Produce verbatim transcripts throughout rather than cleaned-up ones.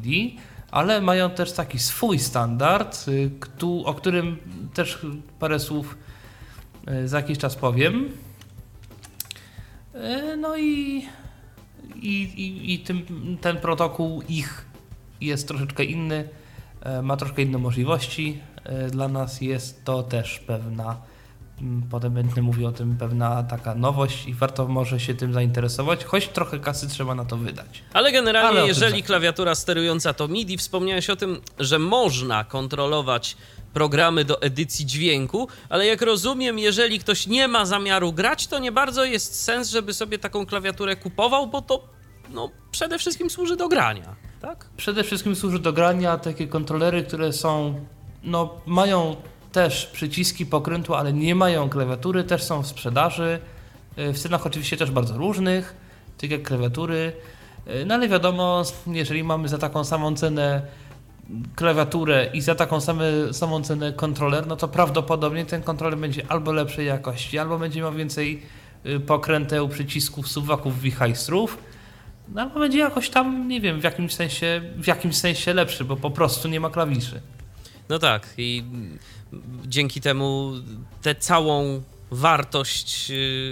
MIDI, ale mają też taki swój standard, o którym też parę słów za jakiś czas powiem. No i, i, i, i tym, ten protokół ich jest troszeczkę inny, ma troszkę inne możliwości. Dla nas jest to też pewna, potem będę mówił o tym, pewna taka nowość i warto może się tym zainteresować, choć trochę kasy trzeba na to wydać. Ale generalnie, Ale jeżeli klawiatura sterująca to MIDI, wspomniałeś o tym, że można kontrolować programy do edycji dźwięku, ale jak rozumiem, jeżeli ktoś nie ma zamiaru grać, to nie bardzo jest sens, żeby sobie taką klawiaturę kupował, bo to no, przede wszystkim służy do grania, tak? Przede wszystkim służy do grania. Takie kontrolery, które są, no mają też przyciski pokrętła, ale nie mają klawiatury, też są w sprzedaży, w cenach oczywiście też bardzo różnych, tak jak klawiatury, no ale wiadomo, jeżeli mamy za taką samą cenę klawiaturę i za taką same, samą cenę kontroler, no to prawdopodobnie ten kontroler będzie albo lepszej jakości, albo będzie miał więcej pokręteł, przycisków, suwaków, wichajstrów, no albo będzie jakoś tam, nie wiem, w jakimś sensie, w jakimś sensie lepszy, bo po prostu nie ma klawiszy. No tak, i dzięki temu tę całą wartość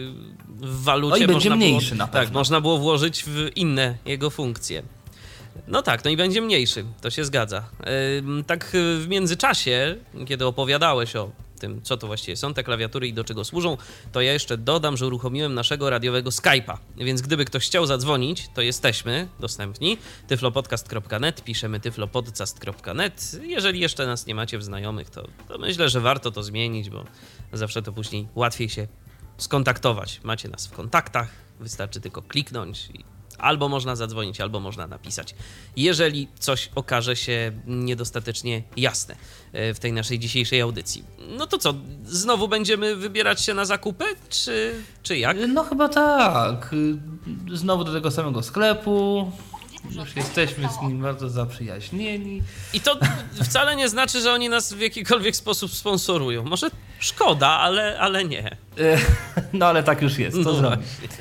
w walucie no i będzie można mniejszy było, na pewno. Tak, można było włożyć w inne jego funkcje. No tak, no i będzie mniejszy, to się zgadza. Yy, tak w międzyczasie, kiedy opowiadałeś o tym, co to właściwie są te klawiatury i do czego służą, to ja jeszcze dodam, że uruchomiłem naszego radiowego Skype'a, więc gdyby ktoś chciał zadzwonić, to jesteśmy dostępni, tyflopodcast kropka net, piszemy tyflopodcast kropka net. Jeżeli jeszcze nas nie macie w znajomych, to, to myślę, że warto to zmienić, bo zawsze to później łatwiej się skontaktować. Macie nas w kontaktach, wystarczy tylko kliknąć i albo można zadzwonić, albo można napisać, jeżeli coś okaże się niedostatecznie jasne w tej naszej dzisiejszej audycji. No to co, znowu będziemy wybierać się na zakupy, czy, czy jak? No chyba tak. Znowu do tego samego sklepu. Już jesteśmy z nim bardzo zaprzyjaźnieni. I to wcale nie znaczy, że oni nas w jakikolwiek sposób sponsorują. Może szkoda, ale, ale nie. No ale tak już jest, to no zrobić.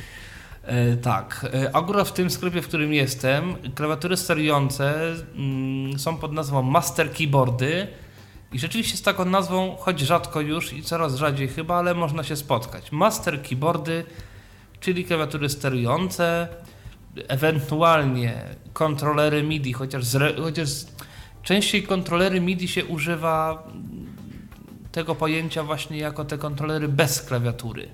E, tak, e, akurat w tym sklepie, w którym jestem, klawiatury sterujące mm, są pod nazwą Master Keyboardy i rzeczywiście z taką nazwą, choć rzadko już i coraz rzadziej chyba, ale można się spotkać. Master Keyboardy, czyli klawiatury sterujące, ewentualnie kontrolery MIDI, chociaż, zre, chociaż częściej kontrolery MIDI się używa tego pojęcia właśnie jako te kontrolery bez klawiatury.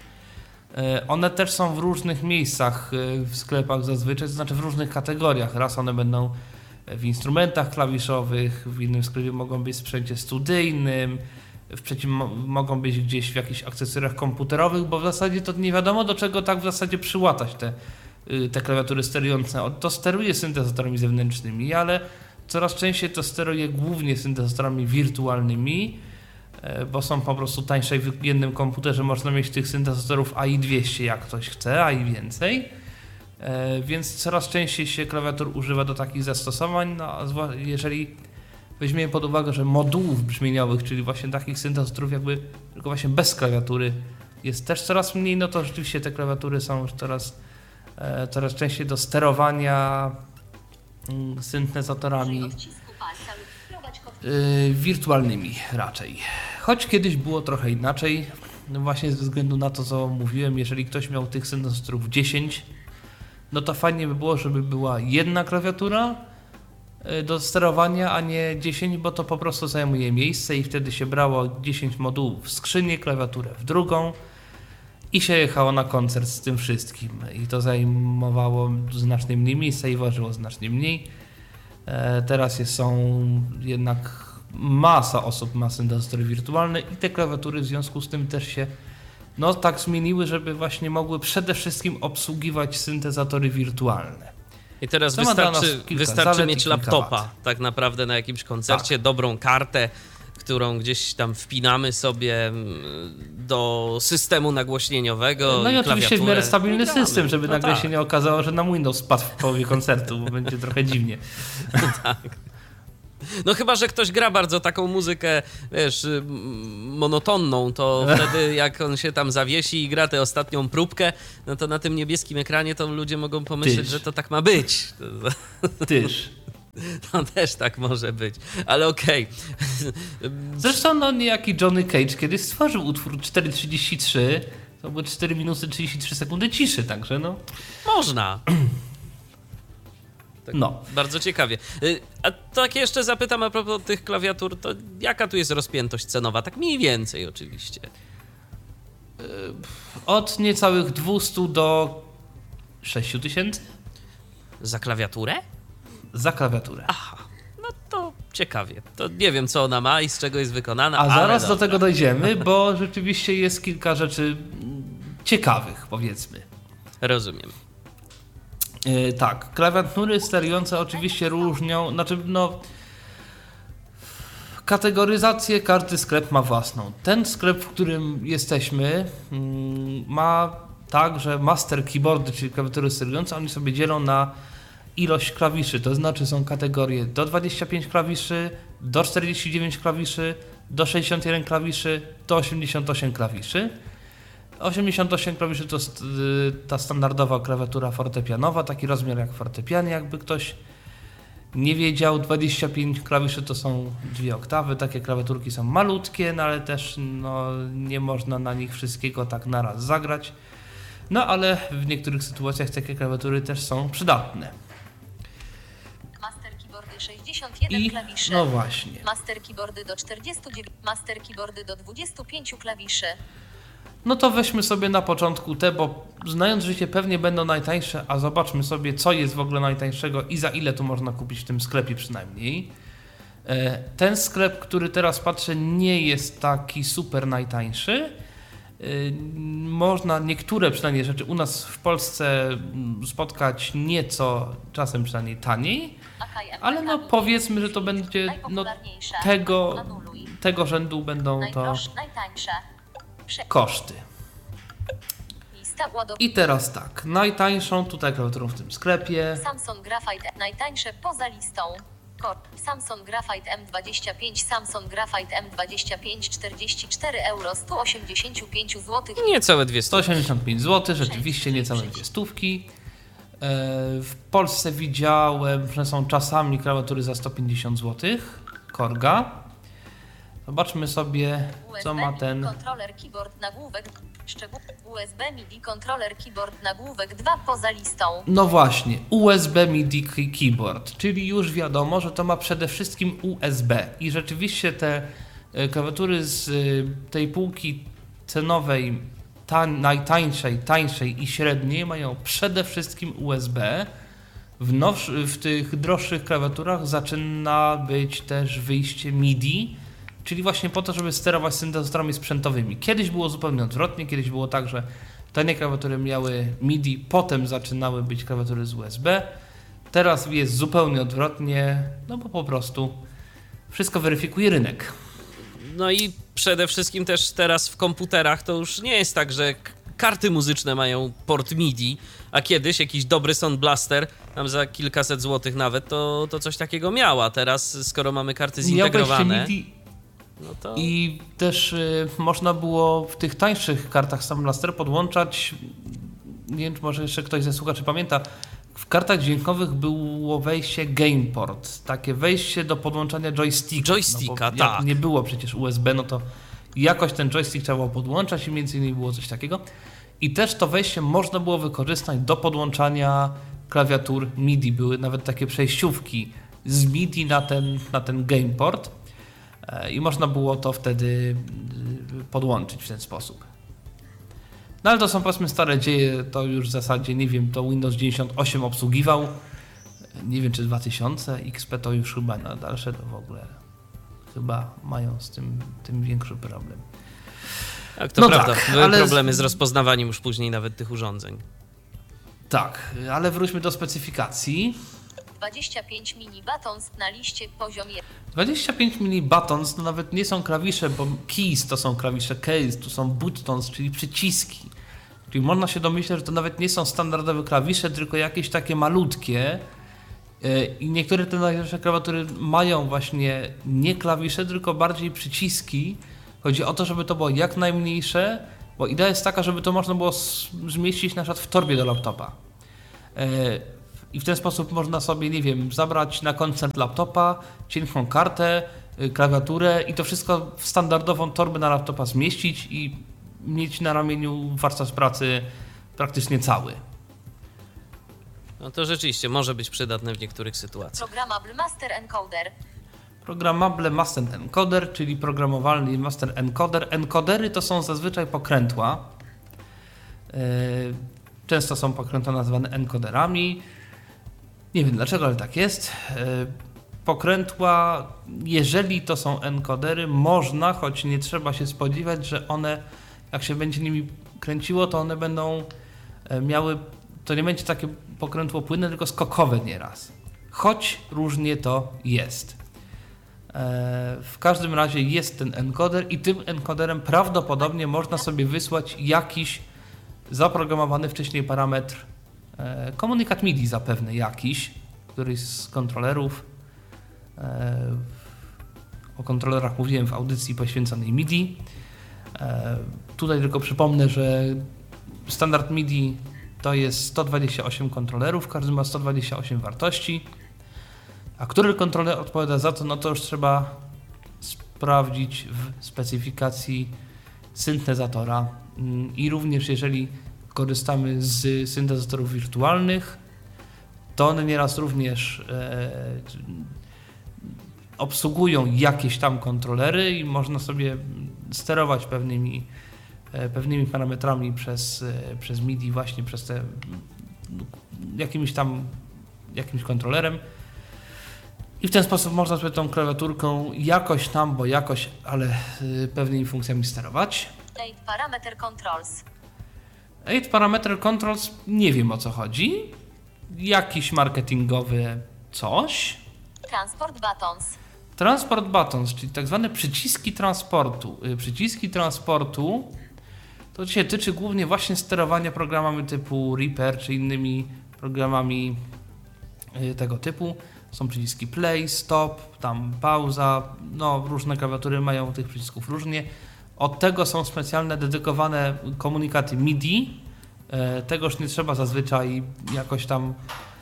One też są w różnych miejscach w sklepach zazwyczaj, to znaczy w różnych kategoriach. Raz one będą w instrumentach klawiszowych, w innym sklepie mogą być w sprzęcie studyjnym, w trzecim mogą być gdzieś w jakichś akcesoriach komputerowych, bo w zasadzie to nie wiadomo, do czego tak w zasadzie przyłatać te, te klawiatury sterujące. To steruje syntezatorami zewnętrznymi, ale coraz częściej to steruje głównie syntezatorami wirtualnymi, bo są po prostu tańsze. W jednym komputerze można mieć tych syntezatorów A I dwieście, jak ktoś chce, a i więcej. Więc coraz częściej się klawiatur używa do takich zastosowań, no, jeżeli weźmiemy pod uwagę, że modułów brzmieniowych, czyli właśnie takich syntezatorów jakby tylko właśnie bez klawiatury jest też coraz mniej, no to rzeczywiście te klawiatury są już coraz, coraz częściej do sterowania syntezatorami wirtualnymi raczej. Choć kiedyś było trochę inaczej, no właśnie ze względu na to, co mówiłem, jeżeli ktoś miał tych syntezatorów dziesięć, no to fajnie by było, żeby była jedna klawiatura do sterowania, a nie dziesięć, bo to po prostu zajmuje miejsce i wtedy się brało dziesięć modułów w skrzynię, klawiaturę w drugą i się jechało na koncert z tym wszystkim. I to zajmowało znacznie mniej miejsca i ważyło znacznie mniej. Teraz jest, są jednak masa osób ma syntezatory wirtualne i te klawiatury w związku z tym też się no tak zmieniły, żeby właśnie mogły przede wszystkim obsługiwać syntezatory wirtualne. I teraz wystarczy, wystarczy mieć laptopa tak naprawdę na jakimś koncercie, tak. Dobrą kartę, którą gdzieś tam wpinamy sobie do systemu nagłośnieniowego. No i, i oczywiście w miarę stabilny system, żeby no nagle tak. się nie okazało, że nam Windows spadł w połowie koncertu, bo będzie trochę dziwnie. Tak. No chyba, że ktoś gra bardzo taką muzykę, wiesz, monotonną, to wtedy jak on się tam zawiesi i gra tę ostatnią próbkę, no to na tym niebieskim ekranie to ludzie mogą pomyśleć, Tyż. że to tak ma być. Tyż. No też tak może być, ale okej. Zresztą no niejaki Johnny Cage kiedyś stworzył utwór cztery trzydzieści trzy, to były cztery minuty trzydzieści trzy sekundy ciszy, także no... Można. Tak No. Bardzo ciekawie. Y, A tak jeszcze zapytam a propos tych klawiatur, to jaka tu jest rozpiętość cenowa? Tak mniej więcej oczywiście. Od niecałych dwieście do sześć tysięcy Za klawiaturę? za klawiaturę. Aha, no to ciekawie. To nie wiem, co ona ma i z czego jest wykonana, A ale zaraz do dobra. tego dojdziemy, bo rzeczywiście jest kilka rzeczy ciekawych, powiedzmy. Rozumiem. Yy, tak, klawiatury sterujące oczywiście różnią, znaczy no... Kategoryzację każdy sklep ma własną. Ten sklep, w którym jesteśmy, mm, ma tak, że master keyboardy, czyli klawiatury sterujące, oni sobie dzielą na ilość klawiszy, to znaczy są kategorie do dwudziestu pięciu klawiszy, do czterdziestu dziewięciu klawiszy, do sześćdziesięciu jeden klawiszy, do osiemdziesięciu ośmiu klawiszy. osiemdziesiąt osiem klawiszy to st- ta standardowa klawiatura fortepianowa, taki rozmiar jak fortepian, jakby ktoś nie wiedział. dwadzieścia pięć klawiszy to są dwie oktawy, takie klawiaturki są malutkie, no ale też no, nie można na nich wszystkiego tak naraz zagrać. No ale w niektórych sytuacjach takie klawiatury też są przydatne. Master keyboardy sześćdziesiąt jeden I klawiszy. no właśnie. Master keyboardy do czterdziestu dziewięciu. Master keyboardy do dwudziestu pięciu klawiszy. No to weźmy sobie na początku te, bo znając życie pewnie będą najtańsze, a zobaczmy sobie, co jest w ogóle najtańszego i za ile tu można kupić w tym sklepie przynajmniej. E, Ten sklep, który teraz patrzę, nie jest taki super najtańszy. E, Można niektóre przynajmniej rzeczy u nas w Polsce mm, spotkać nieco, czasem przynajmniej taniej, A K M ale no anuluj. powiedzmy, że to będzie no, Najpopularniejsze. tego, Anuluj. tego rzędu będą to Najdroższe, najtańsze. Prze- koszty. Lista ładow- I teraz tak, najtańszą tutaj klawiaturą w tym sklepie. Samsung Graphite najtańsze poza listą. Core. Samsung Graphite M dwadzieścia pięć. Samsung Graphite M dwadzieścia pięć czterdzieści cztery euro sto osiemdziesiąt pięć złotych. Niecałe dwie sto osiemdziesiąt pięć złotych, rzeczywiście niecałe dwie stówki. E, W Polsce widziałem, że są czasami klawiatury za sto pięćdziesiąt złotych. Korga. Zobaczmy sobie, co ma ten. Kontroler keyboard nagłówek. Szczegół. U S B MIDI kontroler keyboard nagłówek dwa poza listą. No właśnie, U S B MIDI key- keyboard, czyli już wiadomo, że to ma przede wszystkim U S B. I rzeczywiście te e, klawiatury z e, tej półki cenowej, tań, najtańszej, tańszej i średniej mają przede wszystkim U S B. W, nowszy, w tych droższych klawiaturach zaczyna być też wyjście MIDI, czyli właśnie po to, żeby sterować syntezatorami sprzętowymi. Kiedyś było zupełnie odwrotnie, kiedyś było tak, że tanie klawiatury miały MIDI, potem zaczynały być klawiatury z U S B. Teraz jest zupełnie odwrotnie, no bo po prostu wszystko weryfikuje rynek. No i przede wszystkim też teraz w komputerach to już nie jest tak, że k- karty muzyczne mają port MIDI, a kiedyś jakiś dobry Sound Blaster, tam za kilkaset złotych nawet, to, to coś takiego miała. Teraz, skoro mamy karty Miał wejście zintegrowane, MIDI no to... i też y, można było w tych tańszych kartach Sound Blaster podłączać, nie wiem, czy może jeszcze ktoś ze słuchaczy pamięta, w kartach dźwiękowych było wejście GamePort, takie wejście do podłączania joysticka. Joysticka, no bo tak. jak nie było przecież U S B, no to jakoś ten joystick trzeba było podłączać i między innymi było coś takiego. I też to wejście można było wykorzystać do podłączania klawiatur MIDI. Były nawet takie przejściówki z MIDI na ten, na ten GamePort e, i można było to wtedy y, podłączyć w ten sposób. No ale to są powiedzmy stare dzieje, to już w zasadzie, nie wiem, to Windows dziewięćdziesiąt osiem obsługiwał, nie wiem czy dwa tysiące, X P to już chyba na dalsze to w ogóle chyba mają z tym, tym większy problem. Tak, to No prawda, tak, były ale- problemy z rozpoznawaniem już później nawet tych urządzeń. Tak, ale wróćmy do specyfikacji. dwadzieścia pięć mini buttons na liście poziomie. dwadzieścia pięć mini buttons to nawet nie są klawisze, bo keys to są klawisze keys, tu są buttons, czyli przyciski. Czyli można się domyśleć, że to nawet nie są standardowe klawisze, tylko jakieś takie malutkie. Yy, I niektóre te najlepsze klawiatury mają właśnie nie klawisze, tylko bardziej przyciski. Chodzi o to, żeby to było jak najmniejsze, bo idea jest taka, żeby to można było s- zmieścić na przykład w torbie do laptopa. Yy, i w ten sposób można sobie, nie wiem, zabrać na koncert laptopa, cienką kartę, klawiaturę i to wszystko w standardową torbę na laptopa zmieścić i mieć na ramieniu warsztat pracy praktycznie cały. No to rzeczywiście może być przydatne w niektórych sytuacjach. Programmable Master Encoder. Programmable Master Encoder, czyli programowalny Master Encoder. Encodery to są zazwyczaj pokrętła. Często są pokrętła nazywane encoderami. Nie wiem dlaczego, ale tak jest. Pokrętła, jeżeli to są encodery, można, choć nie trzeba się spodziewać, że one, jak się będzie nimi kręciło, to one będą miały, to nie będzie takie pokrętło płynne, tylko skokowe nieraz. Choć różnie to jest. W każdym razie jest ten encoder i tym encoderem prawdopodobnie można sobie wysłać jakiś zaprogramowany wcześniej parametr, komunikat M I D I zapewne jakiś, któryś z kontrolerów. O kontrolerach mówiłem w audycji poświęconej M I D I. Tutaj tylko przypomnę, że standard M I D I to jest sto dwadzieścia osiem kontrolerów, każdy ma sto dwadzieścia osiem wartości. A który kontroler odpowiada za to, no to już trzeba sprawdzić w specyfikacji syntezatora. I również jeżeli korzystamy z syntezatorów wirtualnych, to one nieraz również e, obsługują jakieś tam kontrolery i można sobie sterować pewnymi, e, pewnymi parametrami przez, e, przez M I D I, właśnie przez te jakimś tam jakimś kontrolerem. I w ten sposób można sobie tą klawiaturką jakoś tam, bo jakoś, ale e, pewnymi funkcjami sterować. eight Parameter Controls. eight Parameter Controls, nie wiem o co chodzi. Jakiś marketingowy coś. Transport Buttons. Transport Buttons, czyli tak zwane przyciski transportu. Przyciski transportu to się tyczy głównie właśnie sterowania programami typu Reaper czy innymi programami tego typu. Są przyciski play, stop, tam pauza, no różne klawiatury mają tych przycisków różnie. Od tego są specjalne, dedykowane komunikaty M I D I. E, tegoż nie trzeba zazwyczaj jakoś tam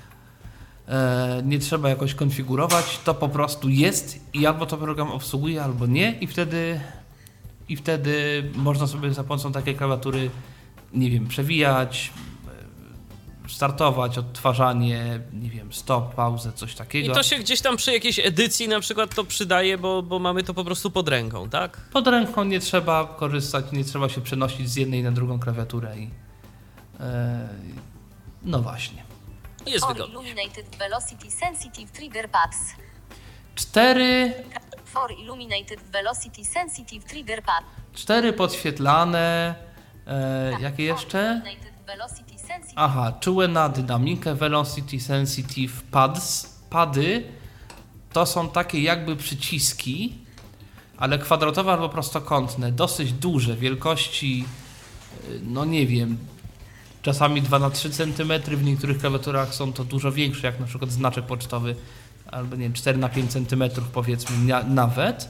e, nie trzeba jakoś konfigurować. To po prostu jest i albo to program obsługuje, albo nie i wtedy i wtedy można sobie za pomocą takiej klawiatury, nie wiem, przewijać, startować, odtwarzanie, nie wiem, stop, pauzę, coś takiego. I to się gdzieś tam przy jakiejś edycji na przykład to przydaje, bo, bo mamy to po prostu pod ręką, tak? Pod ręką nie trzeba korzystać, nie trzeba się przenosić z jednej na drugą klawiaturę i e, no właśnie. Jest For wygodnie. Illuminated Velocity Sensitive Trigger Pads. Cztery, For Illuminated Velocity Sensitive Trigger Pad. cztery podświetlane, e, jakie jeszcze? For Illuminated Velocity Sensitive. Aha, czułe na dynamikę, Velocity Sensitive Pads. Pady to są takie jakby przyciski, ale kwadratowe albo prostokątne, dosyć duże, wielkości, no nie wiem, czasami dwa na trzy centymetry, w niektórych klawiaturach są to dużo większe, jak na przykład znaczek pocztowy, albo nie wiem, cztery na pięć centymetrów powiedzmy nawet.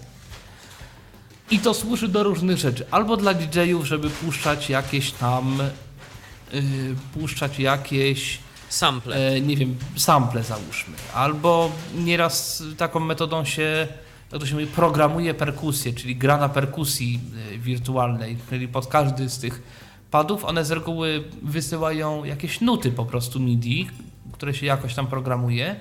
I to służy do różnych rzeczy, albo dla D J-ów, żeby puszczać jakieś tam, yy, puszczać jakieś Sample. E, nie wiem, sample załóżmy, albo nieraz taką metodą się, jak to się mówi, programuje perkusję, czyli gra na perkusji e, wirtualnej, czyli pod każdy z tych padów one z reguły wysyłają jakieś nuty po prostu M I D I, które się jakoś tam programuje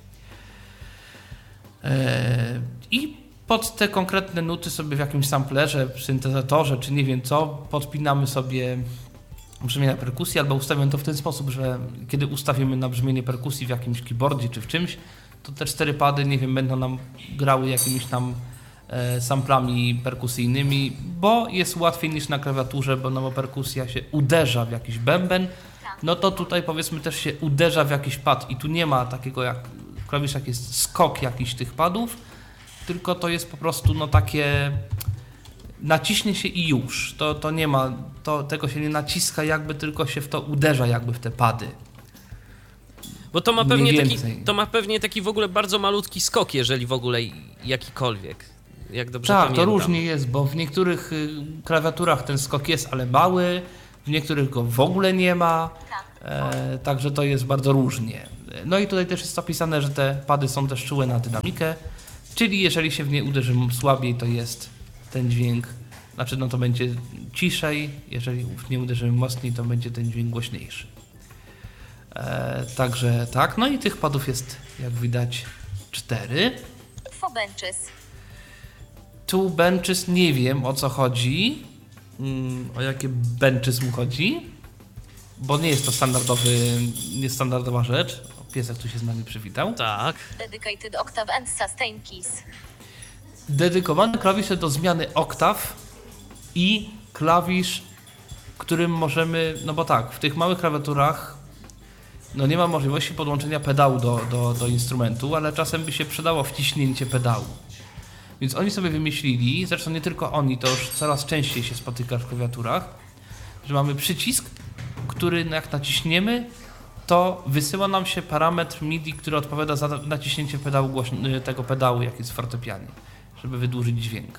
e, i pod te konkretne nuty sobie w jakimś samplerze, syntezatorze, czy nie wiem co, podpinamy sobie brzmienia perkusji, albo ustawiam to w ten sposób, że kiedy ustawimy na brzmienie perkusji w jakimś keyboardzie czy w czymś, to te cztery pady, nie wiem, będą nam grały jakimiś tam e, samplami perkusyjnymi, bo jest łatwiej niż na klawiaturze, bo no bo perkusja się uderza w jakiś bęben, no to tutaj powiedzmy też się uderza w jakiś pad i tu nie ma takiego jak w klawiszach jest skok jakiś tych padów, tylko to jest po prostu no takie naciśnie się i już, to, to nie ma, to, tego się nie naciska jakby, tylko się w to uderza jakby w te pady. Bo to ma pewnie Mniej taki, więcej. to ma pewnie taki w ogóle bardzo malutki skok, jeżeli w ogóle jakikolwiek. Jak dobrze Tak, pamiętam. to różnie jest, bo w niektórych y, klawiaturach ten skok jest, ale mały, w niektórych go w ogóle nie ma, e, także to jest bardzo różnie. E, No i tutaj też jest opisane, że te pady są też czułe na dynamikę, czyli jeżeli się w nie uderzy słabiej, to jest ten dźwięk, znaczy no to będzie ciszej, jeżeli w nie uderzymy mocniej, to będzie ten dźwięk głośniejszy. E, także tak, no i tych padów jest, jak widać, cztery. Two benches. Two benches, nie wiem o co chodzi, mm, o jakie benches mu chodzi, bo nie jest to standardowy, niestandardowa rzecz. O, piesek tu się z nami przywitał. Tak. Dedicated octave and sustain keys. Dedykowany klawisz do zmiany oktaw i klawisz, którym możemy, no bo tak, w tych małych klawiaturach no nie ma możliwości podłączenia pedału do, do, do instrumentu, ale czasem by się przydało wciśnięcie pedału. Więc oni sobie wymyślili, zresztą nie tylko oni, to już coraz częściej się spotyka w klawiaturach, że mamy przycisk, który jak naciśniemy, to wysyła nam się parametr MIDI, który odpowiada za naciśnięcie pedału głośno, tego pedału, jak jest w fortepianie, żeby wydłużyć dźwięk.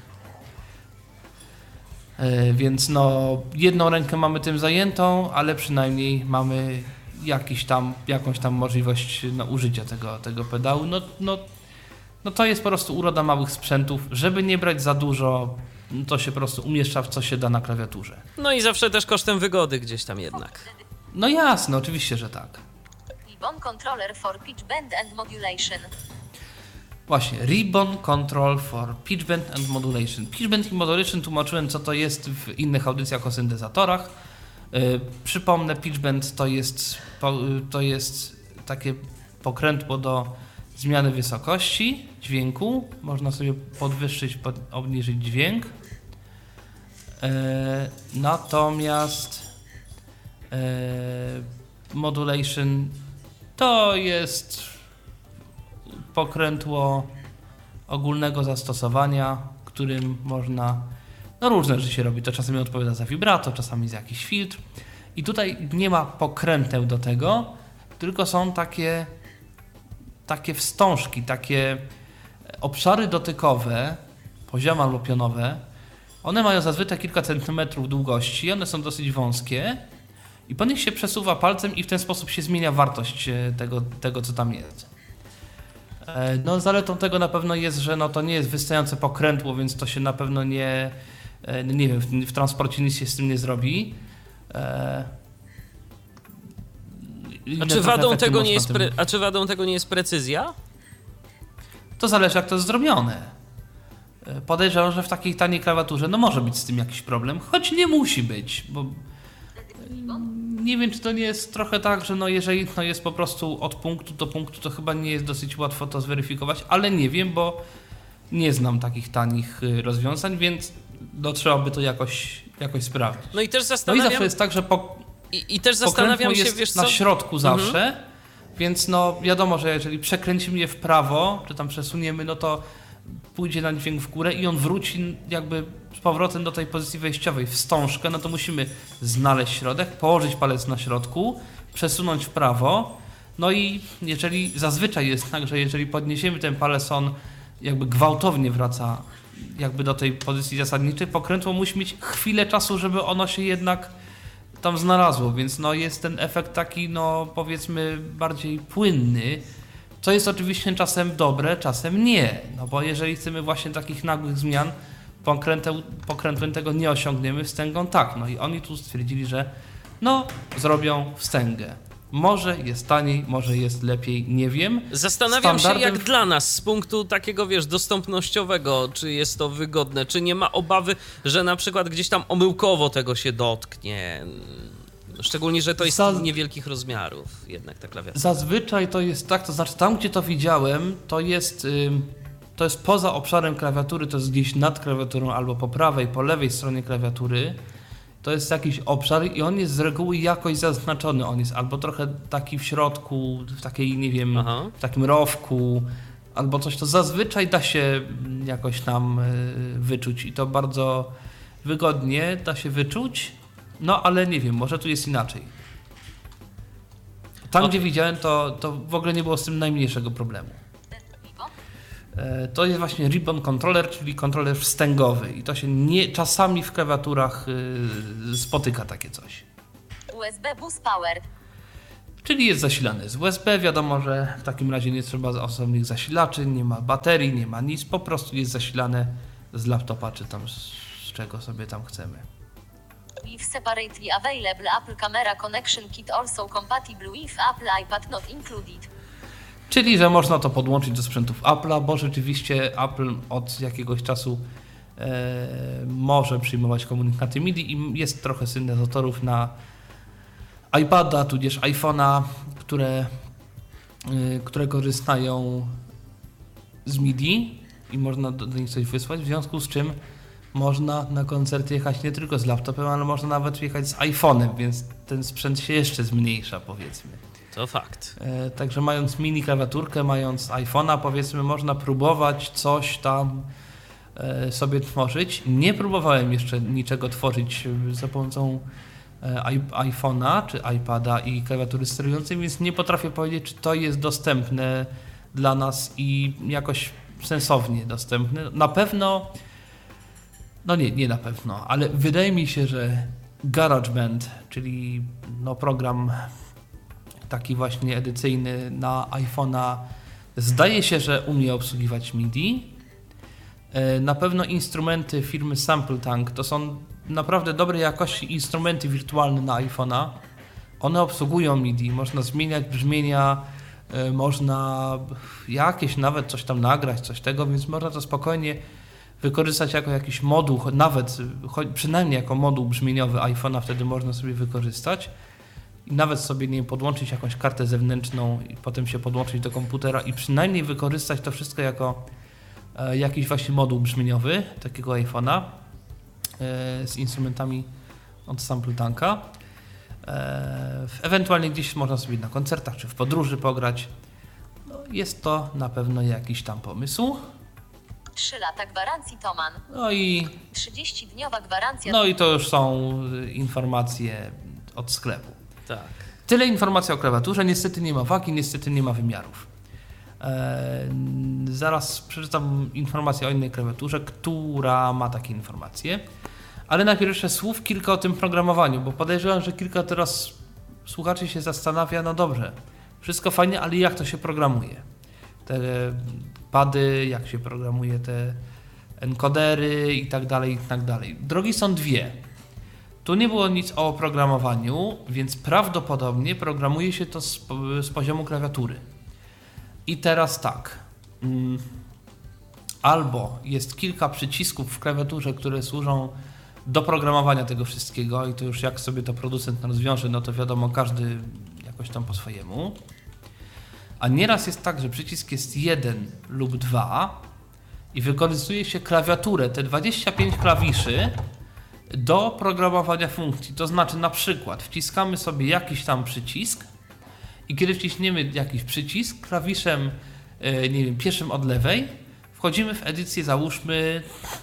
Yy, więc no, jedną rękę mamy tym zajętą, ale przynajmniej mamy jakiś tam, jakąś tam możliwość no, użycia tego, tego pedału. No, no, no to jest po prostu uroda małych sprzętów. Żeby nie brać za dużo, to się po prostu umieszcza w co się da na klawiaturze. No i zawsze też kosztem wygody gdzieś tam jednak. No jasne, oczywiście, że tak. Ribbon controller for pitch bend and modulation. Właśnie, Ribbon Control for Pitch Bend and Modulation. Pitch Bend i Modulation tłumaczyłem, co to jest w innych audycjach o syntezatorach. Yy, przypomnę, Pitch Bend to jest, to jest takie pokrętło do zmiany wysokości dźwięku. Można sobie podwyższyć, pod, obniżyć dźwięk. Yy, natomiast yy, Modulation to jest pokrętło ogólnego zastosowania, którym można, no różne rzeczy się robi, to czasami odpowiada za vibrato, czasami za jakiś filtr i tutaj nie ma pokręteł do tego, tylko są takie takie wstążki, takie obszary dotykowe, poziome albo pionowe. One mają zazwyczaj kilka centymetrów długości, one są dosyć wąskie i po nich się przesuwa palcem i w ten sposób się zmienia wartość tego, tego co tam jest. No zaletą tego na pewno jest, że no to nie jest wystające pokrętło, więc to się na pewno nie, nie wiem, w, w transporcie nic się z tym nie zrobi. A czy, wadą tego nie jest pre... A czy wadą tego nie jest precyzja? To zależy, jak to jest zrobione. Podejrzewam, że w takiej taniej klawiaturze no może być z tym jakiś problem, choć nie musi być, bo nie wiem, czy to nie jest trochę tak, że no jeżeli no jest po prostu od punktu do punktu, to chyba nie jest dosyć łatwo to zweryfikować, ale nie wiem, bo nie znam takich tanich rozwiązań, więc no, trzeba by to jakoś, jakoś sprawdzić. No i też zastanawiam... No i zawsze jest tak, że po... I, i też zastanawiam się, jest wiesz co? na środku zawsze, mhm. Więc no wiadomo, że jeżeli przekręcimy je w prawo, czy tam przesuniemy, no to pójdzie na dźwięk w górę i on wróci jakby z powrotem do tej pozycji wejściowej, wstążkę, no to musimy znaleźć środek, położyć palec na środku, przesunąć w prawo, no i jeżeli zazwyczaj jest tak, że jeżeli podniesiemy ten palec, on jakby gwałtownie wraca jakby do tej pozycji zasadniczej, pokrętło musi mieć chwilę czasu, żeby ono się jednak tam znalazło, więc no jest ten efekt taki, no powiedzmy bardziej płynny, co jest oczywiście czasem dobre, czasem nie, no bo jeżeli chcemy właśnie takich nagłych zmian, pokrętem, pokrętłem tego nie osiągniemy, wstęgą tak, no i oni tu stwierdzili, że no zrobią wstęgę. Może jest taniej, może jest lepiej, nie wiem. Zastanawiam Standardem... się, jak dla nas z punktu takiego, wiesz, dostępnościowego, czy jest to wygodne, czy nie ma obawy, że na przykład gdzieś tam omyłkowo tego się dotknie. Szczególnie, że to jest Za... niewielkich rozmiarów jednak ta klawiatura. Zazwyczaj to jest tak, to znaczy tam, gdzie to widziałem, to jest, yy, to jest poza obszarem klawiatury, to jest gdzieś nad klawiaturą albo po prawej, po lewej stronie klawiatury. To jest jakiś obszar i on jest z reguły jakoś zaznaczony. On jest albo trochę taki w środku, w takiej, nie wiem, Aha. w takim rowku, albo coś, to zazwyczaj da się jakoś tam wyczuć i to bardzo wygodnie da się wyczuć, no ale nie wiem, może tu jest inaczej. Tam, okay. gdzie widziałem, to, to w ogóle nie było z tym najmniejszego problemu. To jest właśnie Ribbon Controller, czyli kontroler wstęgowy i to się nie, czasami w klawiaturach yy, spotyka takie coś. U S B Bus Power. Czyli jest zasilany z U S B, wiadomo, że w takim razie nie trzeba osobnych zasilaczy, nie ma baterii, nie ma nic, po prostu jest zasilane z laptopa, czy tam z, z czego sobie tam chcemy. With separately available Apple Camera Connection Kit also compatible with Apple iPad not included. Czyli, że można to podłączyć do sprzętów Apple'a, bo rzeczywiście Apple od jakiegoś czasu e, może przyjmować komunikaty MIDI i jest trochę syntezatorów na iPada, tudzież iPhone'a, które, y, które korzystają z MIDI i można do, do nich coś wysłać, w związku z czym można na koncert jechać nie tylko z laptopem, ale można nawet jechać z iPhone'em, więc ten sprzęt się jeszcze zmniejsza, powiedzmy. To fakt. E, także mając mini klawiaturkę, mając iPhone'a, powiedzmy, można próbować coś tam e, sobie tworzyć. Nie próbowałem jeszcze niczego tworzyć za pomocą iPhone'a czy iPada i klawiatury sterującej, więc nie potrafię powiedzieć, czy to jest dostępne dla nas i jakoś sensownie dostępne. Na pewno, no nie, nie na pewno, ale wydaje mi się, że GarageBand, czyli no program taki właśnie edycyjny na iPhone'a, zdaje się, że umie obsługiwać MIDI. Na pewno instrumenty firmy SampleTank to są naprawdę dobrej jakości instrumenty wirtualne na iPhone'a. One obsługują MIDI, można zmieniać brzmienia, y, można jakieś nawet coś tam nagrać, coś tego, więc można to spokojnie wykorzystać jako jakiś moduł, nawet przynajmniej jako moduł brzmieniowy iPhone'a wtedy można sobie wykorzystać i nawet sobie nie podłączyć jakąś kartę zewnętrzną i potem się podłączyć do komputera i przynajmniej wykorzystać to wszystko jako y, jakiś właśnie moduł brzmieniowy takiego iPhone'a z instrumentami od SampleTanka. Ewentualnie gdzieś można sobie na koncertach czy w podróży pograć. No, jest to na pewno jakiś tam pomysł. trzy lata gwarancji Thomann. No i, trzydziestodniowa gwarancja. no i to już są informacje od sklepu. Tak. Tyle informacji o klawiaturze. Niestety nie ma wagi, niestety nie ma wymiarów. Eee, zaraz przeczytam informację o innej klawiaturze, która ma takie informacje. Ale najpierw jeszcze słów kilka o tym programowaniu, bo podejrzewam, że kilka teraz słuchaczy się zastanawia, no dobrze, wszystko fajnie, ale jak to się programuje? Te pady, jak się programuje te encodery i tak dalej, i tak dalej. Drogi są dwie. Tu nie było nic o oprogramowaniu, więc prawdopodobnie programuje się to z, z poziomu klawiatury. I teraz tak, albo jest kilka przycisków w klawiaturze, które służą do programowania tego wszystkiego i to już jak sobie to producent rozwiąże, no to wiadomo, każdy jakoś tam po swojemu. A nieraz jest tak, że przycisk jest jeden lub dwa i wykorzystuje się klawiaturę, te dwadzieścia pięć klawiszy do programowania funkcji. To znaczy na przykład wciskamy sobie jakiś tam przycisk i kiedy wciśniemy jakiś przycisk klawiszem, nie wiem, pierwszym od lewej, wchodzimy w edycję, załóżmy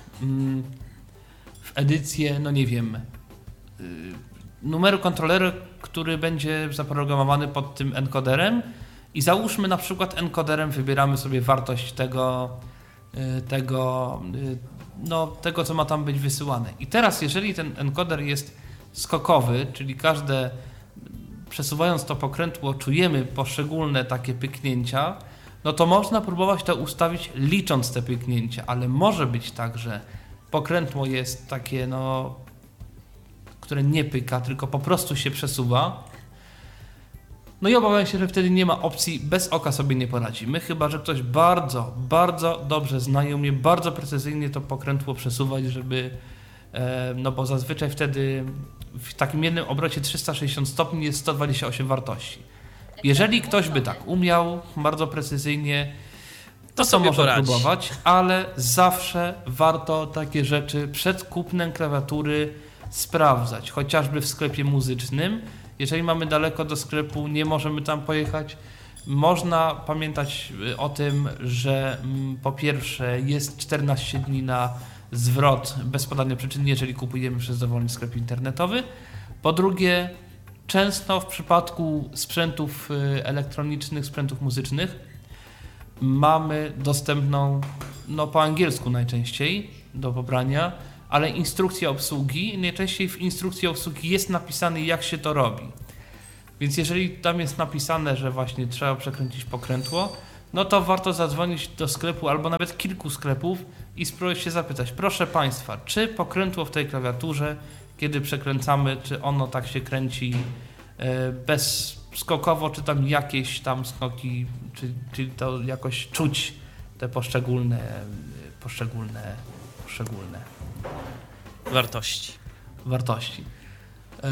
w edycję, no nie wiem, numeru kontrolera, który będzie zaprogramowany pod tym encoderem i załóżmy na przykład encoderem wybieramy sobie wartość tego, tego, no, tego co ma tam być wysyłane. I teraz jeżeli ten encoder jest skokowy, czyli każde przesuwając to pokrętło czujemy poszczególne takie pyknięcia, no to można próbować to ustawić licząc te pyknięcia, ale może być tak, że pokrętło jest takie, no, które nie pyka, tylko po prostu się przesuwa. No i obawiam się, że wtedy nie ma opcji, bez oka sobie nie poradzimy, chyba że ktoś bardzo, bardzo dobrze zna i umie bardzo precyzyjnie to pokrętło przesuwać, żeby, no bo zazwyczaj wtedy w takim jednym obrocie trzysta sześćdziesiąt stopni jest sto dwadzieścia osiem wartości. Jeżeli ktoś by tak umiał bardzo precyzyjnie, to, to może poradzi. próbować, ale zawsze warto takie rzeczy przed kupnem klawiatury sprawdzać, chociażby w sklepie muzycznym. Jeżeli mamy daleko do sklepu, nie możemy tam pojechać, można pamiętać o tym, że po pierwsze jest czternaście dni na zwrot bez podania przyczyny, jeżeli kupujemy przez dowolny sklep internetowy. Po drugie, często w przypadku sprzętów elektronicznych, sprzętów muzycznych mamy dostępną, no po angielsku najczęściej, do pobrania, ale instrukcja obsługi, najczęściej w instrukcji obsługi jest napisane, jak się to robi. Więc jeżeli tam jest napisane, że właśnie trzeba przekręcić pokrętło, no to warto zadzwonić do sklepu albo nawet kilku sklepów i spróbować się zapytać, proszę Państwa, czy pokrętło w tej klawiaturze, kiedy przekręcamy, czy ono tak się kręci e, bezskokowo, czy tam jakieś tam skoki, czy, czy to jakoś czuć te poszczególne, poszczególne, poszczególne wartości. wartości. E,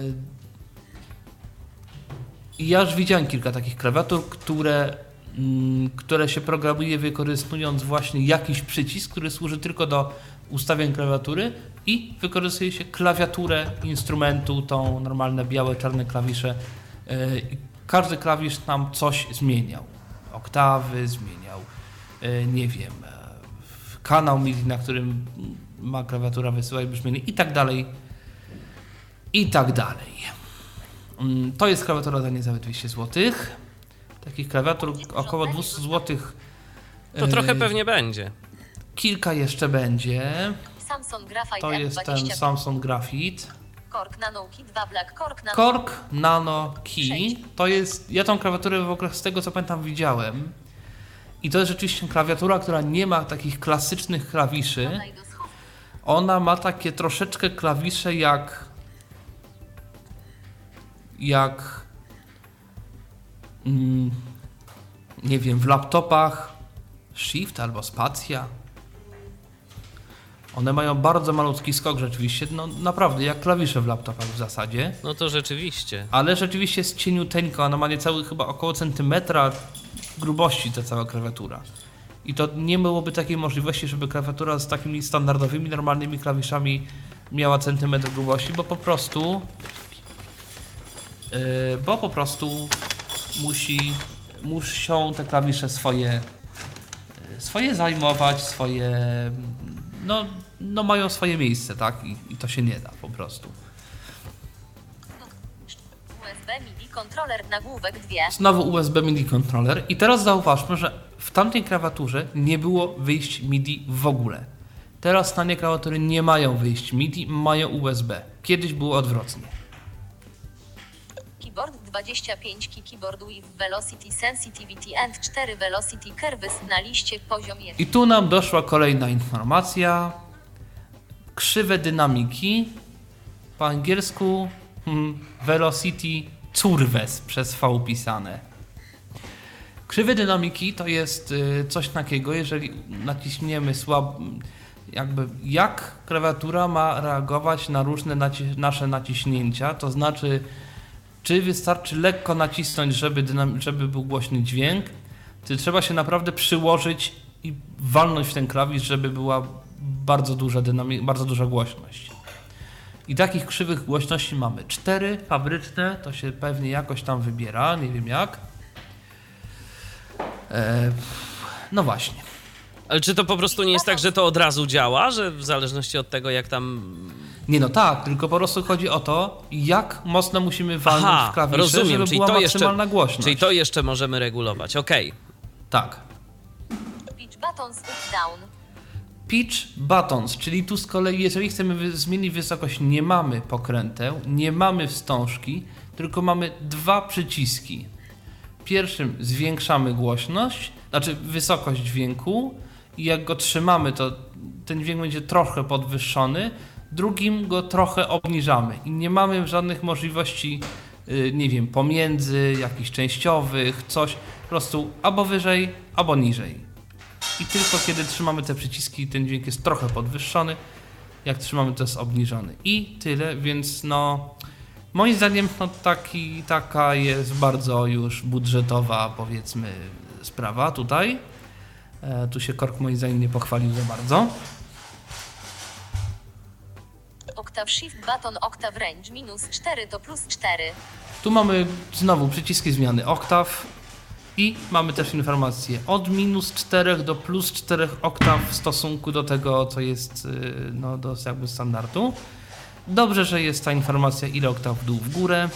I ja już widziałem kilka takich klawiatur, które, mm, które się programuje wykorzystując właśnie jakiś przycisk, który służy tylko do ustawień klawiatury i wykorzystuje się klawiaturę instrumentu, tą normalne białe, czarne klawisze. Yy, i każdy klawisz tam coś zmieniał. Oktawy zmieniał, yy, nie wiem, yy, kanał MIDI, na którym ma klawiatura wysyłać brzmienie i tak dalej, i tak dalej. To jest klawiatura za niecałe dwieście złotych. Takich klawiatur około dwieście złotych. To trochę pewnie będzie. Kilka jeszcze będzie. Samsung Graphite To jest ten M dwadzieścia pięć. Samsung Graphite. Korg Nano Key dwa Black Korg Nano. Korg Nano Key. To jest, ja tą klawiaturę w ogóle z tego co pamiętam widziałem. I to jest rzeczywiście klawiatura, która nie ma takich klasycznych klawiszy. Dodaj do schowka. Ona ma takie troszeczkę klawisze jak jak mm, nie wiem, w laptopach Shift albo Spacja. One mają bardzo malutki skok rzeczywiście, no naprawdę jak klawisze w laptopach w zasadzie. No to rzeczywiście. Ale rzeczywiście jest cieniuteńka, ona ma niecały chyba około centymetra grubości ta cała klawiatura. I to nie byłoby takiej możliwości, żeby klawiatura z takimi standardowymi, normalnymi klawiszami miała centymetr grubości, bo po prostu yy, bo po prostu musi, muszą te klawisze swoje yy, swoje zajmować, swoje no, no mają swoje miejsce, tak? I, i to się nie da po prostu. U S B MIDI kontroler nagłówek dwie. Znowu U S B MIDI kontroler i teraz zauważmy, że w tamtej klawiaturze nie było wyjść MIDI w ogóle. Teraz tanie klawiatury nie mają wyjść MIDI, mają U S B. Kiedyś było odwrotnie. Keyboard dwadzieścia pięć key keyboard with velocity sensitivity and cztery velocity curves na liście poziom jeden. I tu nam doszła kolejna informacja. Krzywe dynamiki. Po angielsku hmm, velocity curves przez V pisane. Krzywe dynamiki to jest y, coś takiego, jeżeli naciśniemy słabo, jakby jak klawiatura ma reagować na różne naci- nasze naciśnięcia, to znaczy czy wystarczy lekko nacisnąć, żeby, dynam- żeby był głośny dźwięk, czy trzeba się naprawdę przyłożyć i walnąć w ten klawisz, żeby była bardzo duża dynamika, bardzo duża głośność. I takich krzywych głośności mamy cztery fabryczne, to się pewnie jakoś tam wybiera, nie wiem jak. E, no właśnie. Ale czy to po prostu nie jest tak, że to od razu działa, że w zależności od tego, jak tam... Nie no tak, tylko po prostu chodzi o to, jak mocno musimy walnąć Aha, w klawisze, rozumiem, żeby czyli była to maksymalna jeszcze, głośność. Czyli to jeszcze możemy regulować, okej. Okay. Tak. Pitch buttons up down. Pitch buttons, czyli tu z kolei, jeżeli chcemy wy- zmienić wysokość, nie mamy pokręteł, nie mamy wstążki, tylko mamy dwa przyciski. Pierwszym zwiększamy głośność, znaczy wysokość dźwięku i jak go trzymamy, to ten dźwięk będzie trochę podwyższony, drugim go trochę obniżamy i nie mamy żadnych możliwości, yy, nie wiem, pomiędzy, jakichś częściowych, coś, po prostu albo wyżej, albo niżej. I tylko kiedy trzymamy te przyciski, ten dźwięk jest trochę podwyższony, jak trzymamy, to jest obniżony. I tyle, więc no moim zdaniem no taki, taka jest bardzo już budżetowa, powiedzmy, sprawa tutaj. E, tu się Korg moim zdaniem nie pochwalił za bardzo. Octave shift button octave range minus cztery to plus cztery. Tu mamy znowu przyciski zmiany oktaw i mamy też informację od minus czterech do plus czterech oktaw w stosunku do tego, co jest no, do jakby standardu. Dobrze, że jest ta informacja, ile oktaw w dół, w górę.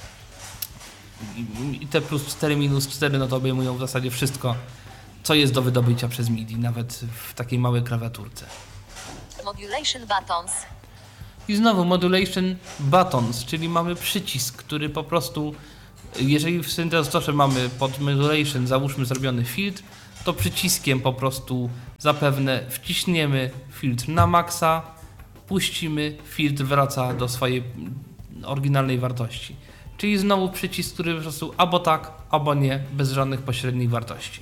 I te plus cztery, minus cztery, no to obejmują w zasadzie wszystko, co jest do wydobycia przez MIDI, nawet w takiej małej klawiaturce. Modulation buttons. I znowu modulation buttons, czyli mamy przycisk, który po prostu Jeżeli w syntezatorze mamy pod modulation, załóżmy zrobiony filtr, to przyciskiem po prostu zapewne wciśniemy filtr na maksa, puścimy, filtr wraca do swojej oryginalnej wartości. Czyli znowu przycisk, który po prostu albo tak, albo nie, bez żadnych pośrednich wartości.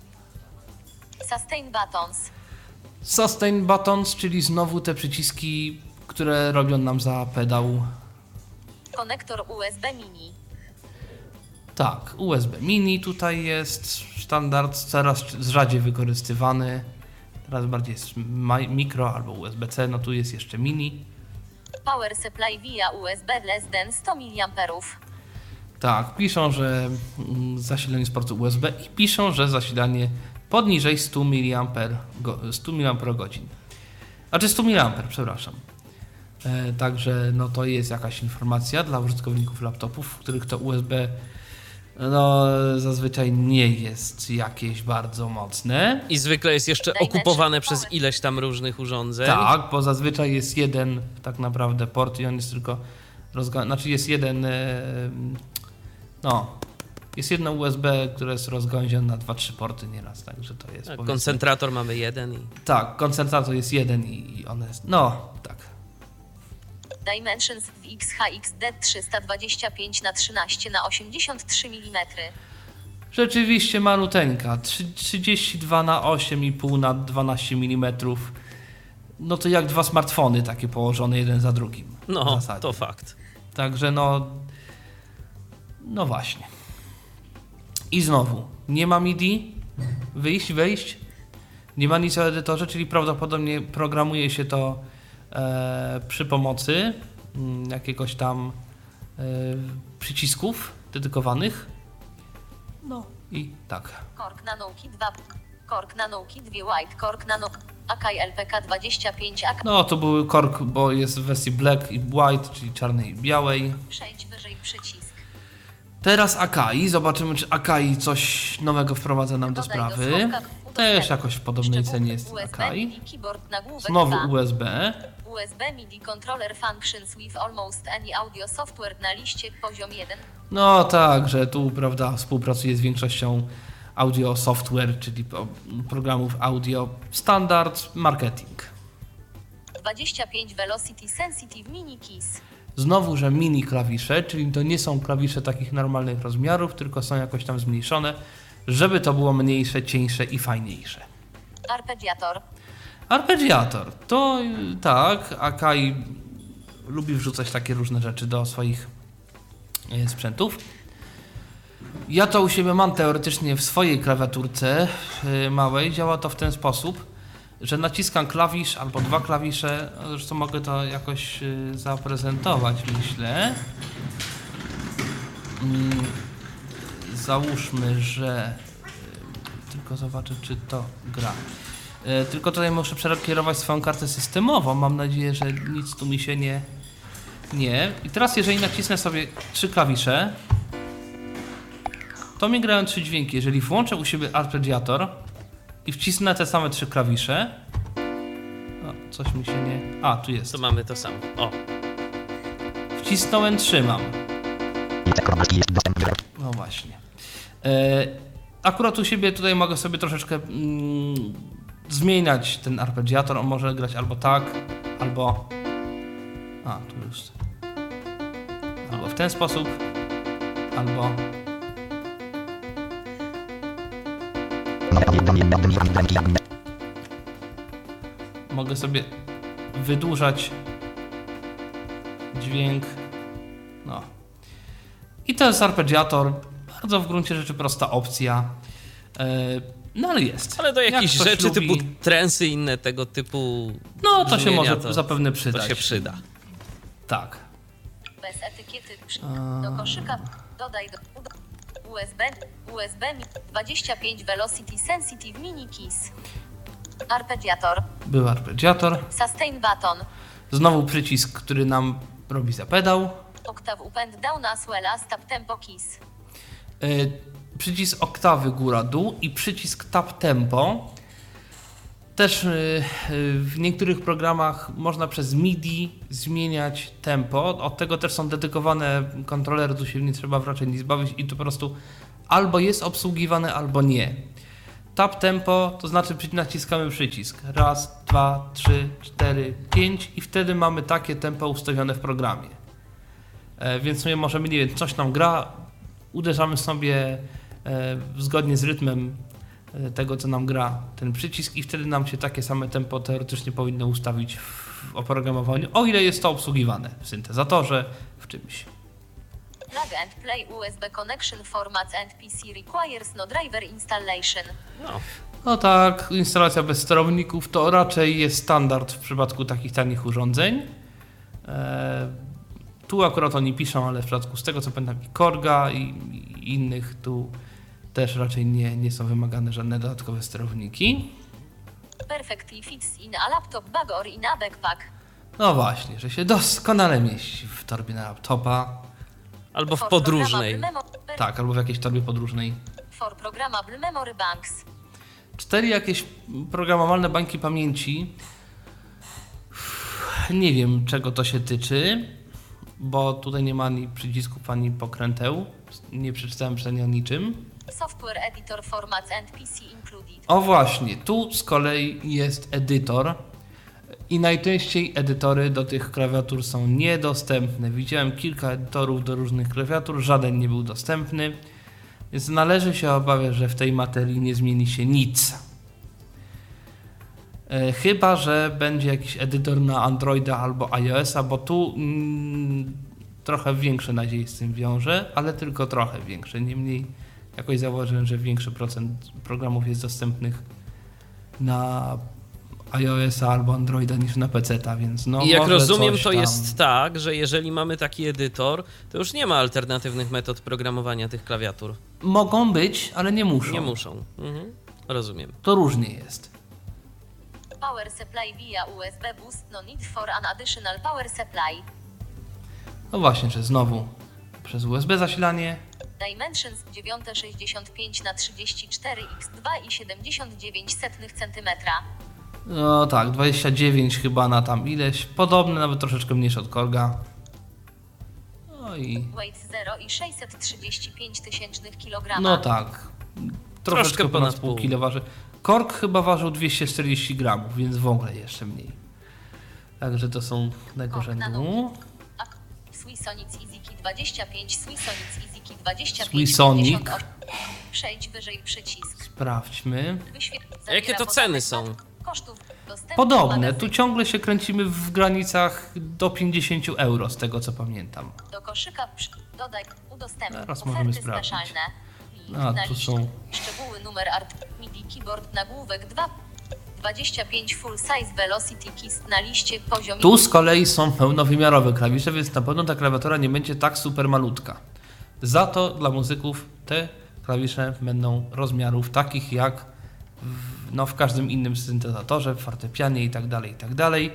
Sustain buttons. Sustain buttons, czyli znowu te przyciski, które robią nam za pedał. Konektor U S B mini. Tak, U S B mini tutaj jest standard, coraz rzadziej wykorzystywany. Teraz bardziej jest mikro albo U S B C, no tu jest jeszcze mini. Power supply via U S B less than sto miliamperów. Tak, piszą, że zasilanie z portu U S B i piszą, że zasilanie poniżej sto miliamperów. Znaczy sto miliamperów, przepraszam. E, także no to jest jakaś informacja dla użytkowników laptopów, w których to U S B no zazwyczaj nie jest jakieś bardzo mocne. I zwykle jest jeszcze okupowane przez ileś tam różnych urządzeń. Tak, bo zazwyczaj jest jeden tak naprawdę port i on jest tylko rozga- znaczy jest jeden e, no jest jedno U S B, które jest rozgałęzione na dwa trzy porty nieraz, także to jest... Tak, powiedzmy- koncentrator mamy jeden. I... Tak, koncentrator jest jeden i, i on jest... No, tak. Dimensions w X H X D trzysta dwadzieścia pięć na trzynaście na osiemdziesiąt trzy milimetry. Rzeczywiście maluteńka. trzydzieści dwa na osiem i pół na dwanaście milimetrów. No to jak dwa smartfony takie położone jeden za drugim. w No, zasadzie. to fakt. Także no... No właśnie. I znowu, nie ma M I D I, wyjść, wejść, nie ma nic o edytorze, czyli prawdopodobnie programuje się to e, przy pomocy m, jakiegoś tam e, przycisków dedykowanych. No i tak. Korg Nanouki dwa. Korg Nanouki dwa White. Korg Nano... Akai L P K dwadzieścia pięć. Akai... No to były kork, bo jest w wersji black i white, czyli czarnej i białej. Przejdź wyżej przycisk. Teraz Akai. Zobaczymy, czy Akai coś nowego wprowadza nam do Dodaj do sprawy. słowka Też jakoś w podobnej Szczegóły cenie jest U S B Akai. midi keyboard nagłówek Znowu dwa. U S B. U S B midi controller functions with almost any audio software na liście poziom jeden. No tak, że tu, prawda, współpracuje z większością audio software, czyli po- programów audio standard marketing. dwadzieścia pięć Velocity Sensitive Mini Keys. Znowu, że mini klawisze, czyli to nie są klawisze takich normalnych rozmiarów, tylko są jakoś tam zmniejszone, żeby to było mniejsze, cieńsze i fajniejsze. Arpeggiator. Arpeggiator. To y, tak, Akai lubi wrzucać takie różne rzeczy do swoich y, sprzętów. Ja to u siebie mam teoretycznie w swojej klawiaturce y, małej. Działa to w ten sposób, że naciskam klawisz albo dwa klawisze. Zresztą mogę to jakoś y, zaprezentować, myślę. Mm, załóżmy, że y, tylko zobaczę, czy to gra. Y, tylko tutaj muszę przekierować swoją kartę systemową. Mam nadzieję, że nic tu mi się nie... Nie. I teraz jeżeli nacisnę sobie trzy klawisze, to mi grają trzy dźwięki. Jeżeli włączę u siebie arpeggiator i wcisnę te same trzy klawisze... O, coś mi się nie... A, tu jest. To mamy to samo. O, Wcisnąłem, trzymam. No właśnie. E, akurat u siebie tutaj mogę sobie troszeczkę mm, zmieniać ten arpeggiator. On może grać albo tak, albo... A, tu już... Albo w ten sposób, albo... Mogę sobie wydłużać dźwięk. No. I to jest arpeggiator. Bardzo w gruncie rzeczy prosta opcja. Yy, no ale jest. ale do jakichś Jak ktoś rzeczy lubi, typu trensy i inne tego typu No to się brzmienia, może to, zapewne to przydać. się przyda. Tak. Bez etykiety. Przy... Do koszyka. Dodaj do... U S B. U S B mi- dwadzieścia pięć Velocity Sensitive Mini Keys. Arpeggiator. Był arpeggiator. Sustain button. Znowu przycisk, który nam robi za pedał. Octave up and down as well as tap tempo keys. Yy, przycisk oktawy góra-dół i przycisk tap tempo. Też w niektórych programach można przez MIDI zmieniać tempo. Od tego też są dedykowane kontrolery, tu się nie trzeba raczej nic bawić i to po prostu albo jest obsługiwane, albo nie. Tab tempo to znaczy naciskamy przycisk. Raz, dwa, trzy, cztery, pięć i wtedy mamy takie tempo ustawione w programie. E, więc sobie możemy, nie wiem, coś nam gra, uderzamy sobie e, zgodnie z rytmem e, tego, co nam gra ten przycisk i wtedy nam się takie same tempo teoretycznie powinno ustawić w oprogramowaniu, o ile jest to obsługiwane w syntezatorze, w czymś. Plug and play U S B connection format and P C requires no driver installation. No. No tak, instalacja bez sterowników to raczej jest standard w przypadku takich tanich urządzeń. Eee, tu akurat oni piszą, ale w przypadku z tego co pamiętam i Korga i, i innych tu też raczej nie, nie są wymagane żadne dodatkowe sterowniki. Perfectly fits in a laptop bag or in a backpack. No właśnie, że się doskonale mieści w torbie na laptopa. Albo w For podróżnej. programmable memo- Tak, albo w jakiejś torbie podróżnej. For programmable memory banks. Cztery jakieś programowalne banki pamięci. Nie wiem, czego to się tyczy, bo tutaj nie ma ani przycisków, ani pokręteł. Nie przeczytałem przynajmniej o niczym. Software editor formats and P C included. O właśnie, tu z kolei jest edytor i najczęściej edytory do tych klawiatur są niedostępne. Widziałem kilka edytorów do różnych klawiatur, żaden nie był dostępny, więc należy się obawiać, że w tej materii nie zmieni się nic. E, chyba że będzie jakiś edytor na Androida albo iOS-a, bo tu mm, trochę większe nadzieje z tym wiąże, ale tylko trochę większe. Niemniej jakoś zauważyłem, że większy procent programów jest dostępnych na iOS-a albo Androida niż na peceta, więc no I jak może rozumiem, coś to tam. jest tak, że jeżeli mamy taki edytor, to już nie ma alternatywnych metod programowania tych klawiatur. Mogą być, ale nie muszą. Nie muszą. Mhm. Rozumiem. To różnie jest. Power supply via U S B boost, no need for an additional power supply. No właśnie, że znowu przez U S B zasilanie. Dimensions dziewięć sześćdziesiąt pięć na trzydzieści cztery na dwa i siedemdziesiąt dziewięć centymetra. No tak, dwadzieścia dziewięć chyba na tam ileś. Podobne, nawet troszeczkę mniejsze od Korga. No i... Weight zero i sześćset trzydzieści pięć tysięcznych kilograma. No tak. Troszeczkę ponad pół kilo waży. Korg chyba ważył dwieście czterdzieści gramów, więc w ogóle jeszcze mniej. Także to są tego rzędu. Swisonic EasyKey dwadzieścia pięć, Swisonic EasyKey dwadzieścia pięć, Swisonic. pięćdziesiąt osiem. Przejdź wyżej przycisk. Sprawdźmy. Wyświetl- Jakie to zawiera ceny podatek są? Kosztów dostępu Podobne. magazynu. Tu ciągle się kręcimy w granicach do pięćdziesiąt euro, z tego co pamiętam. Do koszyka przy... dodaj udostępnij Teraz możemy oferty sprawdzić. specjalne. Link A, na tu liście. są- Szczegóły numer art MIDI keyboard nagłówek dwa dwadzieścia pięć full size velocity keys na liście poziom. Tu z kolei są pełnowymiarowe klawisze, więc na pewno ta klawiatura nie będzie tak super malutka. Za to dla muzyków te klawisze będą rozmiarów takich jak w, no, w każdym innym syntezatorze, fortepianie i tak dalej, i tak dalej.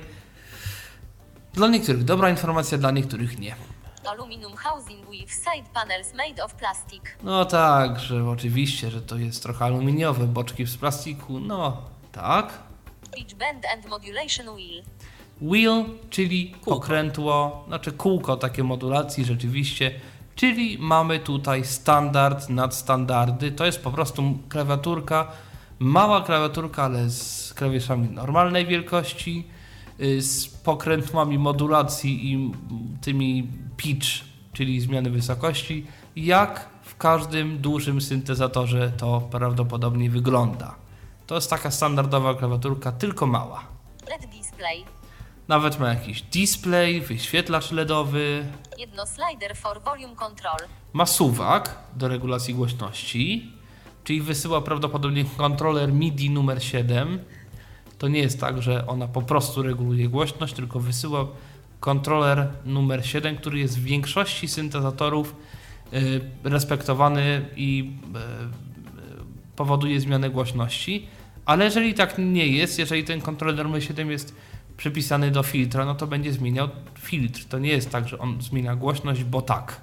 Dla niektórych dobra informacja, dla niektórych nie. Aluminum housing with side panels made of plastic. No tak, że oczywiście, że to jest trochę aluminiowe, boczki z plastiku, no tak. Pitch bend and modulation wheel. Wheel, czyli Kółko. pokrętło, znaczy kółko takie modulacji rzeczywiście, czyli mamy tutaj standard nad standardy. To jest po prostu klawiaturka, mała klawiaturka, ale z klawiszami normalnej wielkości, y, z pokrętłami modulacji i tymi pitch, czyli zmiany wysokości, jak w każdym dużym syntezatorze to prawdopodobnie wygląda. To jest taka standardowa klawiaturka, tylko mała. L E D display. Nawet ma jakiś display, wyświetlacz LEDowy, Jedno slider for volume control. ma suwak do regulacji głośności, czyli wysyła prawdopodobnie kontroler MIDI numer siedem. To nie jest tak, że ona po prostu reguluje głośność, tylko wysyła kontroler numer siedem, który jest w większości syntezatorów y, respektowany i y, y, powoduje zmianę głośności. Ale jeżeli tak nie jest, jeżeli ten kontroler numer siedem jest przypisany do filtra, no to będzie zmieniał filtr. To nie jest tak, że on zmienia głośność, bo tak.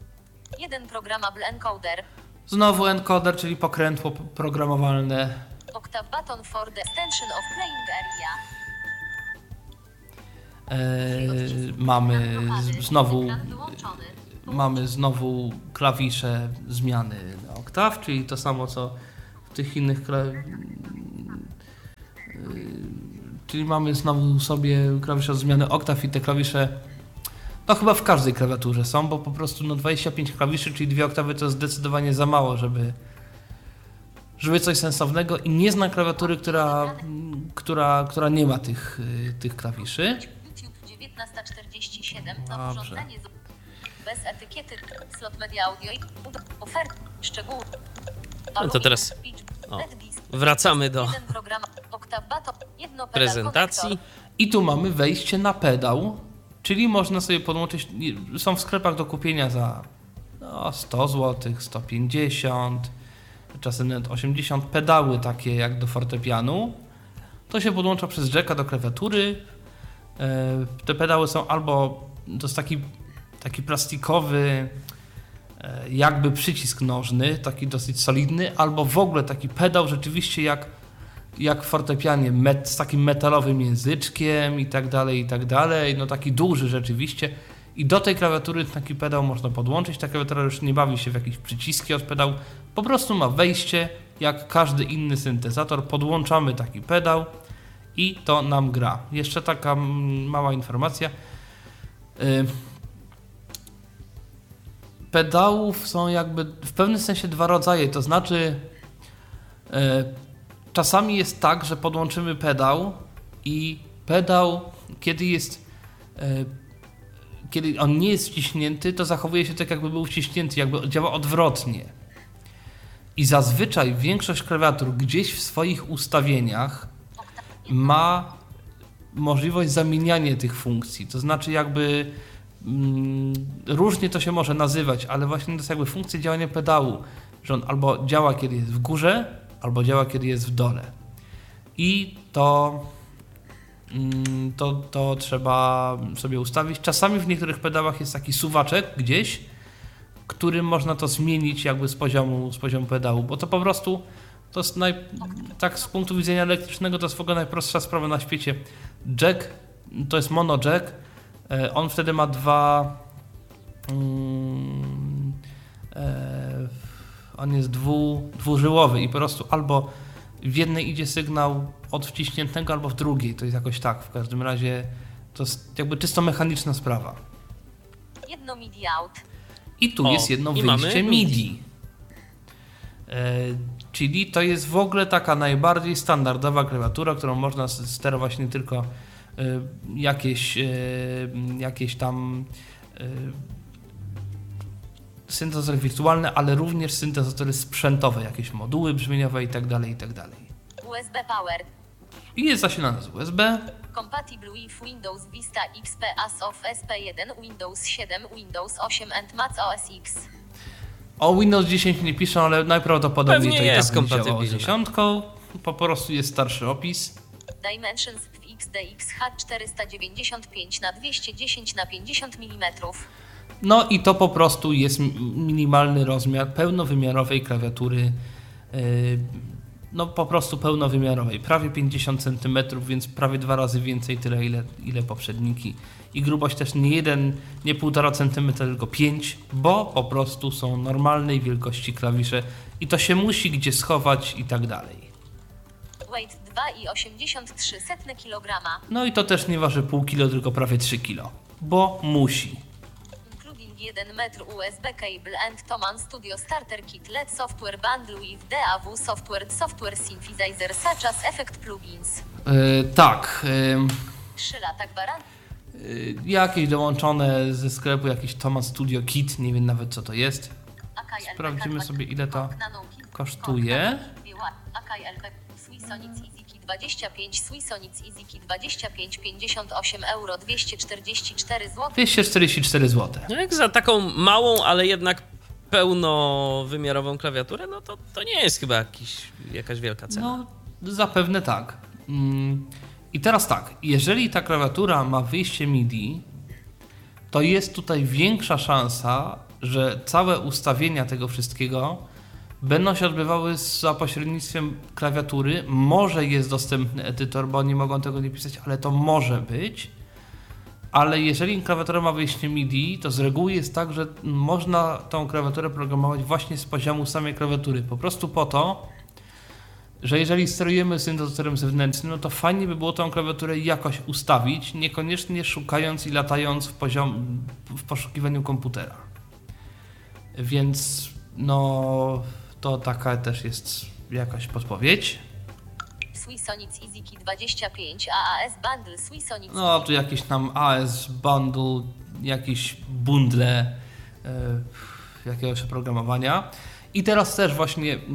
Jeden programmable encoder. Znowu encoder, czyli pokrętło programowalne. Octave button for the extension of playing area. Eee, mamy z- znowu Ekran wyłączony. mamy znowu klawisze zmiany na oktaw, czyli to samo co w tych innych kla- yy, czyli mamy znowu sobie klawisze zmiany oktaw i te klawisze no chyba w każdej klawiaturze są, bo po prostu no dwadzieścia pięć klawiszy, czyli dwie oktawy to jest zdecydowanie za mało, żeby żeby coś sensownego i nie znam klawiatury, która, która, która nie ma tych, yy, tych klawiszy. YouTube dziewiętnaście czterdzieści siedem. Dobrze. Nowe urządzenie z- bez etykiety. Slot media audio i ofert. Szczegóły. No to teraz o, wracamy do Jeden program. Octave button. Jedno pedal prezentacji. konektor. I tu mamy wejście na pedał, czyli można sobie podłączyć, są w sklepach do kupienia za no, sto złotych, sto pięćdziesiąt, czasem nawet osiemdziesiąt pedały takie jak do fortepianu. To się podłącza przez jacka do klawiatury. E, Te pedały są albo, to jest taki, taki plastikowy e, jakby przycisk nożny, taki dosyć solidny, albo w ogóle taki pedał rzeczywiście jak jak w fortepianie, met, z takim metalowym języczkiem i tak dalej, i tak dalej, no taki duży rzeczywiście i do tej klawiatury taki pedał można podłączyć, ta klawiatura już nie bawi się w jakieś przyciski od pedału, po prostu ma wejście jak każdy inny syntezator, podłączamy taki pedał i to nam gra. Jeszcze taka mm, mała informacja, yy, pedałów są jakby w pewnym sensie dwa rodzaje, to znaczy yy, czasami jest tak, że podłączymy pedał i pedał, kiedy jest, e, kiedy on nie jest wciśnięty, to zachowuje się tak, jakby był wciśnięty, jakby działa odwrotnie. I zazwyczaj większość klawiatur gdzieś w swoich ustawieniach ma możliwość zamieniania tych funkcji. To znaczy jakby mm, różnie to się może nazywać, ale właśnie to jest jakby funkcja działania pedału, że on albo działa, kiedy jest w górze, albo działa, kiedy jest w dole. I to, to, to trzeba sobie ustawić. Czasami w niektórych pedałach jest taki suwaczek gdzieś, którym można to zmienić jakby z poziomu, z poziomu pedału, bo to po prostu to jest naj, tak z punktu widzenia elektrycznego to jest w ogóle najprostsza sprawa na świecie. Jack, to jest mono jack, on wtedy ma dwa um, e, on jest dwu, dwużyłowy i po prostu albo w jednej idzie sygnał od wciśniętego, albo w drugiej. To jest jakoś tak. W każdym razie to jest jakby czysto mechaniczna sprawa. Jedno MIDI out. I tu O, jest jedno i wyjście mamy MIDI. MIDI. E, czyli to jest w ogóle taka najbardziej standardowa klawiatura, którą można s- sterować nie tylko e, jakieś, e, jakieś tam e, syntezatory wirtualne, ale również syntezatory sprzętowe, jakieś moduły brzmieniowe i tak dalej, i tak dalej. U S B power. I jest zasilana z U S B. Compatible with Windows Vista X P as of S P jeden, Windows siedem, Windows osiem and Mac O S X. O Windows dziesięć nie piszą, ale najprawdopodobniej Pewnie to i jest tak będzie działało z kompatybilne. dziesiątką. Po prostu jest starszy opis. Dimensions w X D X H czterysta dziewięćdziesiąt pięć na dwieście dziesięć na pięćdziesiąt milimetrów. No i to po prostu jest m- minimalny rozmiar pełnowymiarowej klawiatury. Yy, no po prostu pełnowymiarowej. Prawie pięćdziesiąt centymetrów, więc prawie dwa razy więcej, tyle ile, ile poprzedniki. I grubość też nie jeden, nie półtora centymetra, tylko pięć, bo po prostu są normalnej wielkości klawisze i to się musi gdzie schować i tak dalej. Weight dwa przecinek osiemdziesiąt trzy kilograma. No i to też nie waży pół kilo, tylko prawie trzy kilo, bo musi. Including jeden metr U S B cable and Thomann Studio Starter Kit L E D Software Bundle with D A W Software Software Synthesizer such as Effect Plugins. Yy, tak. Yy, trzy lata gwarancji. yy, jakieś dołączone ze sklepu, jakiś Thomann Studio Kit, nie wiem nawet co to jest. Sprawdzimy sobie, ile to kosztuje. Akai L P Swissonic EasyKey dwadzieścia pięć, Swissonic EasyKey dwadzieścia pięć, pięćdziesiąt osiem euro, dwieście czterdzieści cztery złote. dwieście czterdzieści cztery złote. No jak za taką małą, ale jednak pełnowymiarową klawiaturę, no to, to nie jest chyba jakiś, jakaś wielka cena. No, zapewne tak. Mm, I teraz tak, jeżeli ta klawiatura ma wyjście MIDI, to jest tutaj większa szansa, że całe ustawienia tego wszystkiego będą się odbywały za pośrednictwem klawiatury. Może jest dostępny edytor, bo oni mogą tego nie pisać, ale to może być. Ale jeżeli klawiatura ma wejście MIDI, to z reguły jest tak, że można tą klawiaturę programować właśnie z poziomu samej klawiatury. Po prostu po to, że jeżeli sterujemy syntezatorem zewnętrznym, no to fajnie by było tą klawiaturę jakoś ustawić, niekoniecznie szukając i latając w, poziom, w poszukiwaniu komputera. Więc no to taka też jest jakaś podpowiedź. Swisonic EasyKey dwadzieścia pięć A A S Bundle Swisonic. No tu jakieś tam A S Bundle, jakieś bundle yy, jakiegoś oprogramowania. I teraz też właśnie yy,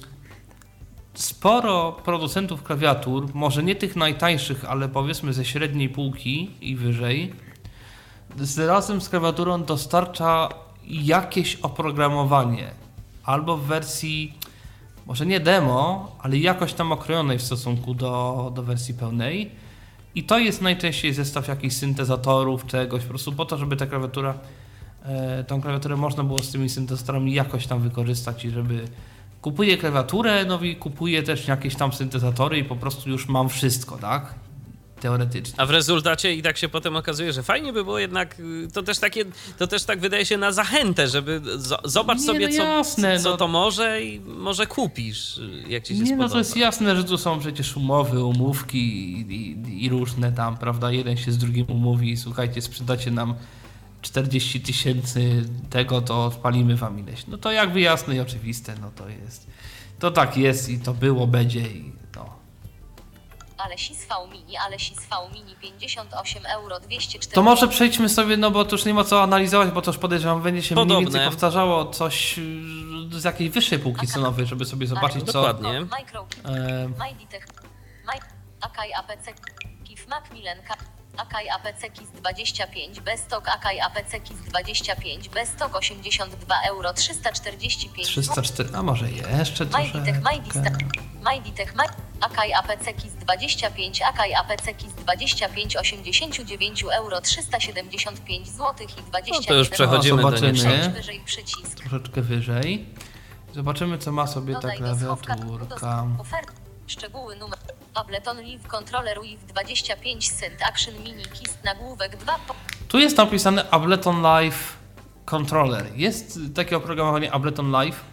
sporo producentów klawiatur, może nie tych najtańszych, ale powiedzmy ze średniej półki i wyżej, z razem z klawiaturą dostarcza jakieś oprogramowanie. Albo w wersji, może nie demo, ale jakoś tam okrojonej w stosunku do, do wersji pełnej. I to jest najczęściej zestaw jakichś syntezatorów, czegoś, po prostu po to, żeby ta klawiatura, e, tą klawiaturę można było z tymi syntezatorami jakoś tam wykorzystać i żeby kupuję klawiaturę, no i kupuję też jakieś tam syntezatory i po prostu już mam wszystko, tak? Teoretycznie. A w rezultacie i tak się potem okazuje, że fajnie by było jednak, to też takie, to też tak wydaje się na zachętę, żeby z, zobacz Nie, sobie, no co, jasne, co no. to może i może kupisz, jak ci się Nie, spodoba. no to jest jasne, że tu są przecież umowy, umówki i, i, i różne tam, prawda? Jeden się z drugim umówi, słuchajcie, sprzedacie nam czterdzieści tysięcy tego, to spalimy wam ileś. No to jakby jasne i oczywiste, no to jest. To tak jest i to było, będzie i no. Ale sisv mini, ale sisv mini pięćdziesiąt osiem euro dwieście czterdzieści. To może przejdźmy sobie, no bo to już nie ma co analizować, bo to już podejrzewam, będzie się Podobne. mniej więcej powtarzało coś z jakiejś wyższej półki cenowej, żeby sobie zobaczyć, co... Dokładnie. Micro, E, MyDitech, My, Akai A P C, Kif Macmillan, Akai A P C K I S dwadzieścia pięć, Bestok Akai A P C K I S dwadzieścia pięć, Bestok osiemdziesiąt dwa euro trzysta czterdzieści pięć. trzysta cztery, a może jeszcze MyDitech, troszeczkę. MyDitech, MyDitech, My, Akai A P C K I S dwadzieścia pięć, Akai A P C K I S dwadzieścia pięć, osiemdziesiąt dziewięć euro trzysta siedemdziesiąt pięć złotych i dwadzieścia No to już jeden przechodzimy No, do zobaczymy. niższej. wyżej przycisk. Troszeczkę wyżej. Zobaczymy, co ma sobie ta Dodaj do schowka, klawiaturka. do ofert, szczegóły numer, Ableton Live Controller U I F dwadzieścia pięć Synth Action Mini Kist nagłówek dwa. Tu jest napisane Ableton Live Controller. Jest takie oprogramowanie Ableton Live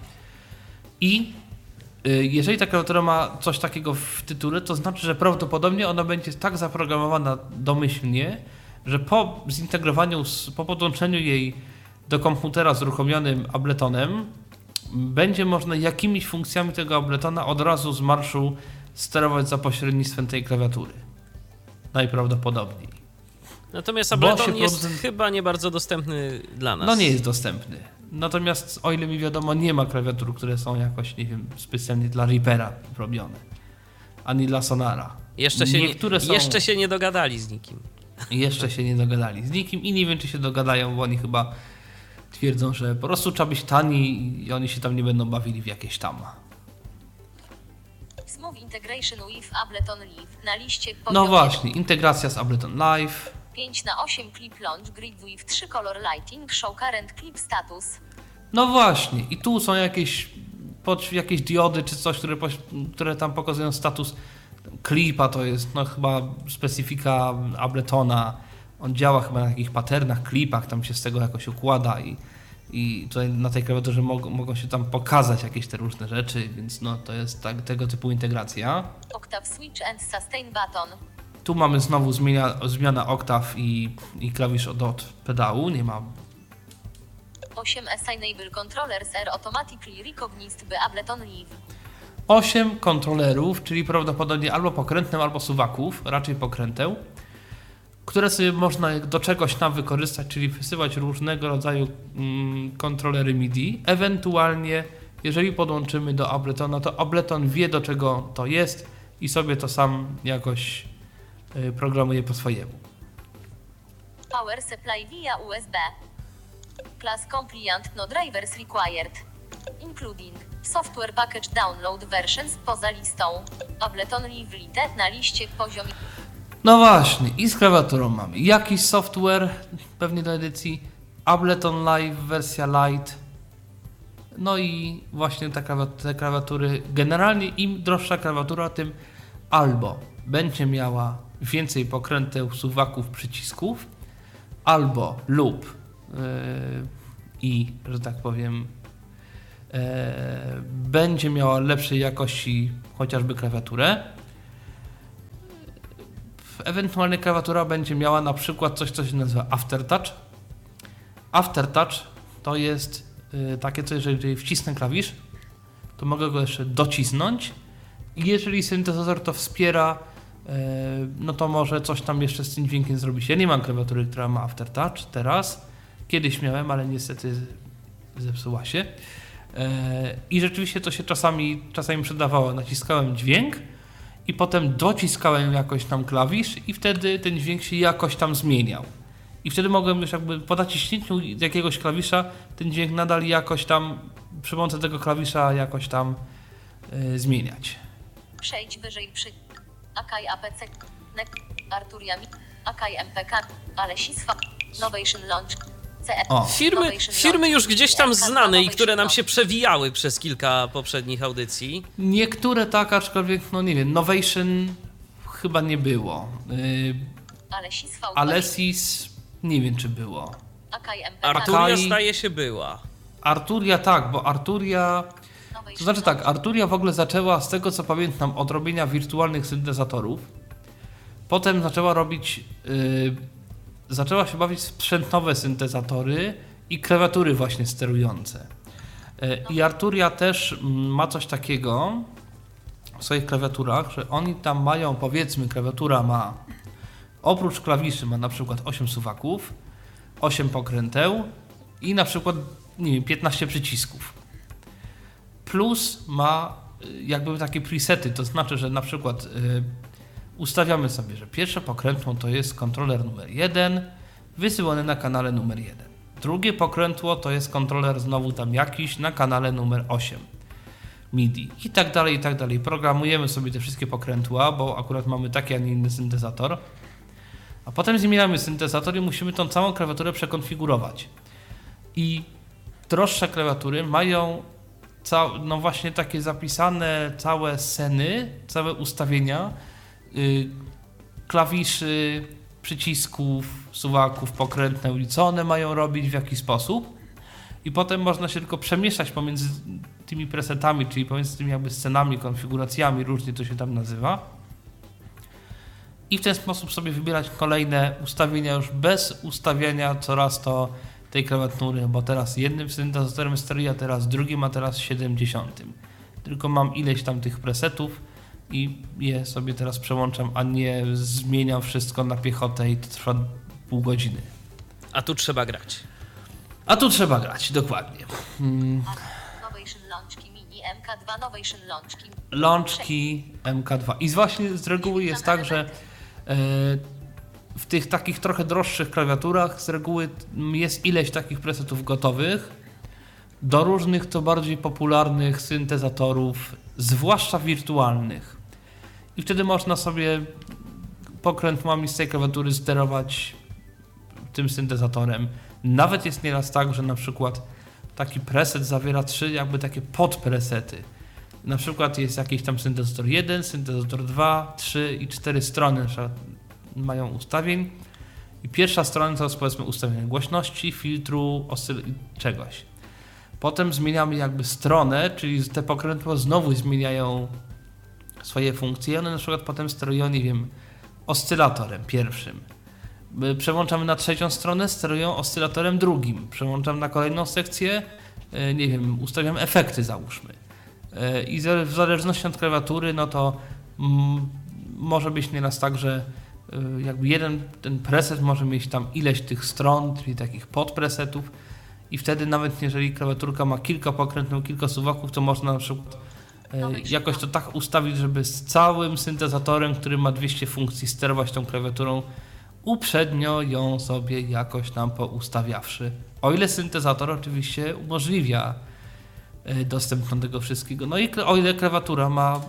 i y, jeżeli ta klawiatura ma coś takiego w tytule, to znaczy, że prawdopodobnie ona będzie tak zaprogramowana domyślnie, że po zintegrowaniu, z, po podłączeniu jej do komputera z uruchomionym Abletonem będzie można jakimiś funkcjami tego Abletona od razu z marszu sterować za pośrednictwem tej klawiatury. Najprawdopodobniej. Natomiast Bo Ableton się jest producent- chyba nie bardzo dostępny dla nas. No nie jest dostępny. Natomiast o ile mi wiadomo, nie ma klawiatur, które są jakoś, nie wiem, specjalnie dla Reapera robione. Ani dla Sonara. Jeszcze się, Niektóre nie, są... jeszcze się nie dogadali z nikim. Jeszcze się nie dogadali z nikim i nie wiem, czy się dogadają, bo oni chyba twierdzą, że po prostu trzeba być tani i oni się tam nie będą bawili w jakieś tam. Smooth Integration with Ableton Live na liście No poziom właśnie, integracja z Ableton Live. pięć na osiem Clip Launch Grid with trzy Color Lighting Show Current Clip Status. No właśnie, i tu są jakieś, pod, jakieś diody czy coś, które, poś- które tam pokazują status klipa, to jest no chyba specyfika Abletona. On działa chyba na jakichś patternach, klipach, tam się z tego jakoś układa i, i tutaj na tej klawiaturze mogą, mogą się tam pokazać jakieś te różne rzeczy, więc no to jest tak, tego typu integracja. Octave Switch and Sustain Button. Tu mamy znowu zmienia, zmiana oktaw i, i klawisz od, od pedału, nie ma. osiem Assignable Controllers are automatically recognized by Ableton Live. osiem kontrolerów, czyli prawdopodobnie albo pokrętną, albo suwaków, raczej pokręteł, które sobie można do czegoś tam wykorzystać, czyli wysyłać różnego rodzaju mm, kontrolery MIDI. Ewentualnie, jeżeli podłączymy do Abletona, to Ableton wie, do czego to jest i sobie to sam jakoś y, programuje po swojemu. Power Supply via U S B. Class Compliant No Drivers Required. Including Software Package Download Versions poza listą. Ableton Live Lite na liście poziom. No właśnie, i z klawiaturą mamy jakiś software, pewnie do edycji, Ableton Live wersja Lite No i właśnie te, klawia- te klawiatury, generalnie im droższa klawiatura, tym albo będzie miała więcej pokręteł, suwaków, przycisków, albo lub yy, i, że tak powiem, yy, będzie miała lepszej jakości chociażby klawiaturę. Ewentualnie klawiatura będzie miała na przykład coś, co się nazywa Aftertouch. Aftertouch to jest yy, takie coś, że jeżeli wcisnę klawisz, to mogę go jeszcze docisnąć i jeżeli syntezator to wspiera, yy, no to może coś tam jeszcze z tym dźwiękiem zrobić. Ja nie mam klawiatury, która ma Aftertouch teraz. Kiedyś miałem, ale niestety zepsuła się. Yy, I rzeczywiście to się czasami, czasami przydawało. Naciskałem dźwięk i potem dociskałem jakoś tam klawisz i wtedy ten dźwięk się jakoś tam zmieniał. I wtedy mogłem już jakby po naciśnięciu jakiegoś klawisza ten dźwięk nadal jakoś tam przy pomocy tego klawisza jakoś tam yy, zmieniać. Przejdź wyżej przy Akai A P C Nek Arturia Akai M P K Alesisfa Novation Launch C E O. Firmy, firmy już gdzieś tam znane i które nam się przewijały przez kilka poprzednich audycji. Niektóre tak, aczkolwiek no nie wiem, Novation chyba nie było. Yy, Alesis V Alesis nie wiem czy było. Akai M P K Arturia Akai- zdaje się była. Arturia tak, bo Arturia... Novation To znaczy tak, Arturia w ogóle zaczęła z tego co pamiętam od robienia wirtualnych syntezatorów. Potem zaczęła robić... Yy, zaczęła się bawić w sprzętowe syntezatory i klawiatury właśnie sterujące. Yy, I Arturia też mm, ma coś takiego w swoich klawiaturach, że oni tam mają, powiedzmy, klawiatura ma oprócz klawiszy ma na przykład osiem suwaków, osiem pokręteł i na przykład nie wiem, piętnaście przycisków. Plus ma y, jakby takie presety, to znaczy, że na przykład y, ustawiamy sobie, że pierwsze pokrętło to jest kontroler numer jeden, wysyłany na kanale numer jeden. Drugie pokrętło to jest kontroler znowu tam jakiś na kanale numer osiem. MIDI i tak dalej, i tak dalej. Programujemy sobie te wszystkie pokrętła, bo akurat mamy taki, a nie inny syntezator. A potem zmieniamy syntezator i musimy tą całą klawiaturę przekonfigurować. I droższe klawiatury mają ca- no właśnie takie zapisane całe sceny, całe ustawienia yy, klawiszy, przycisków, suwaków, pokrętneł i co one mają robić, w jaki sposób. I potem można się tylko przemieszczać pomiędzy tymi presetami, czyli pomiędzy tymi jakby scenami, konfiguracjami, różnie to się tam nazywa. I w ten sposób sobie wybierać kolejne ustawienia już bez ustawiania coraz to tej klawiatury, bo teraz jednym syntezatorem steruję, a teraz drugim, a teraz siedemdziesiątym. Tylko mam ileś tam tych presetów i je sobie teraz przełączam, a nie zmieniam wszystko na piechotę i to trwa pół godziny. A tu trzeba grać. A tu trzeba grać, dokładnie. Hmm. Novation Launchki Mini M K dwa Novation Launchki Launchki M K dwa. I właśnie z reguły jest tak, że e, w tych takich trochę droższych klawiaturach z reguły jest ileś takich presetów gotowych do różnych to bardziej popularnych syntezatorów, zwłaszcza wirtualnych. I wtedy można sobie pokrętłami z tej klawiatury sterować tym syntezatorem. Nawet jest nieraz tak, że na przykład taki preset zawiera trzy jakby takie podpresety. Na przykład jest jakiś tam syntezator jeden, syntezator dwa, trzy i cztery strony mają ustawień. I pierwsza strona to jest powiedzmy ustawienie głośności, filtru, oscyl czegoś. Potem zmieniamy jakby stronę, czyli te pokrętła znowu zmieniają swoje funkcje. One na przykład potem sterują, nie wiem, oscylatorem pierwszym. Przełączamy na trzecią stronę, sterują oscylatorem drugim. Przełączam na kolejną sekcję, nie wiem, ustawiam efekty załóżmy. I w zależności od klawiatury, no to mm, może być nieraz tak, że jakby jeden ten preset może mieć tam ileś tych stron, czyli takich podpresetów i wtedy nawet jeżeli klawiaturka ma kilka pokrętnych, kilka suwaków, to można na przykład jakoś to tak ustawić, żeby z całym syntezatorem, który ma dwieście funkcji, sterować tą klawiaturą, uprzednio ją sobie jakoś tam poustawiawszy. O ile syntezator oczywiście umożliwia dostęp do tego wszystkiego. No i o ile klawiatura ma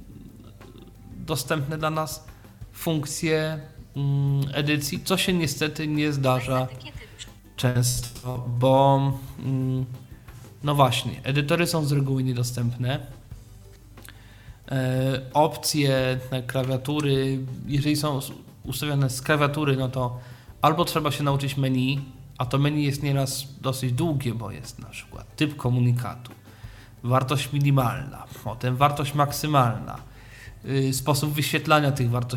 dostępne dla nas funkcje mm, edycji, co się niestety nie zdarza często, bo mm, No właśnie, edytory są z reguły niedostępne. E, opcje na klawiatury, jeżeli są ustawione z klawiatury, no to albo trzeba się nauczyć menu, a to menu jest nieraz dosyć długie, bo jest na przykład typ komunikatu, wartość minimalna, potem wartość maksymalna, yy, sposób wyświetlania tych wartości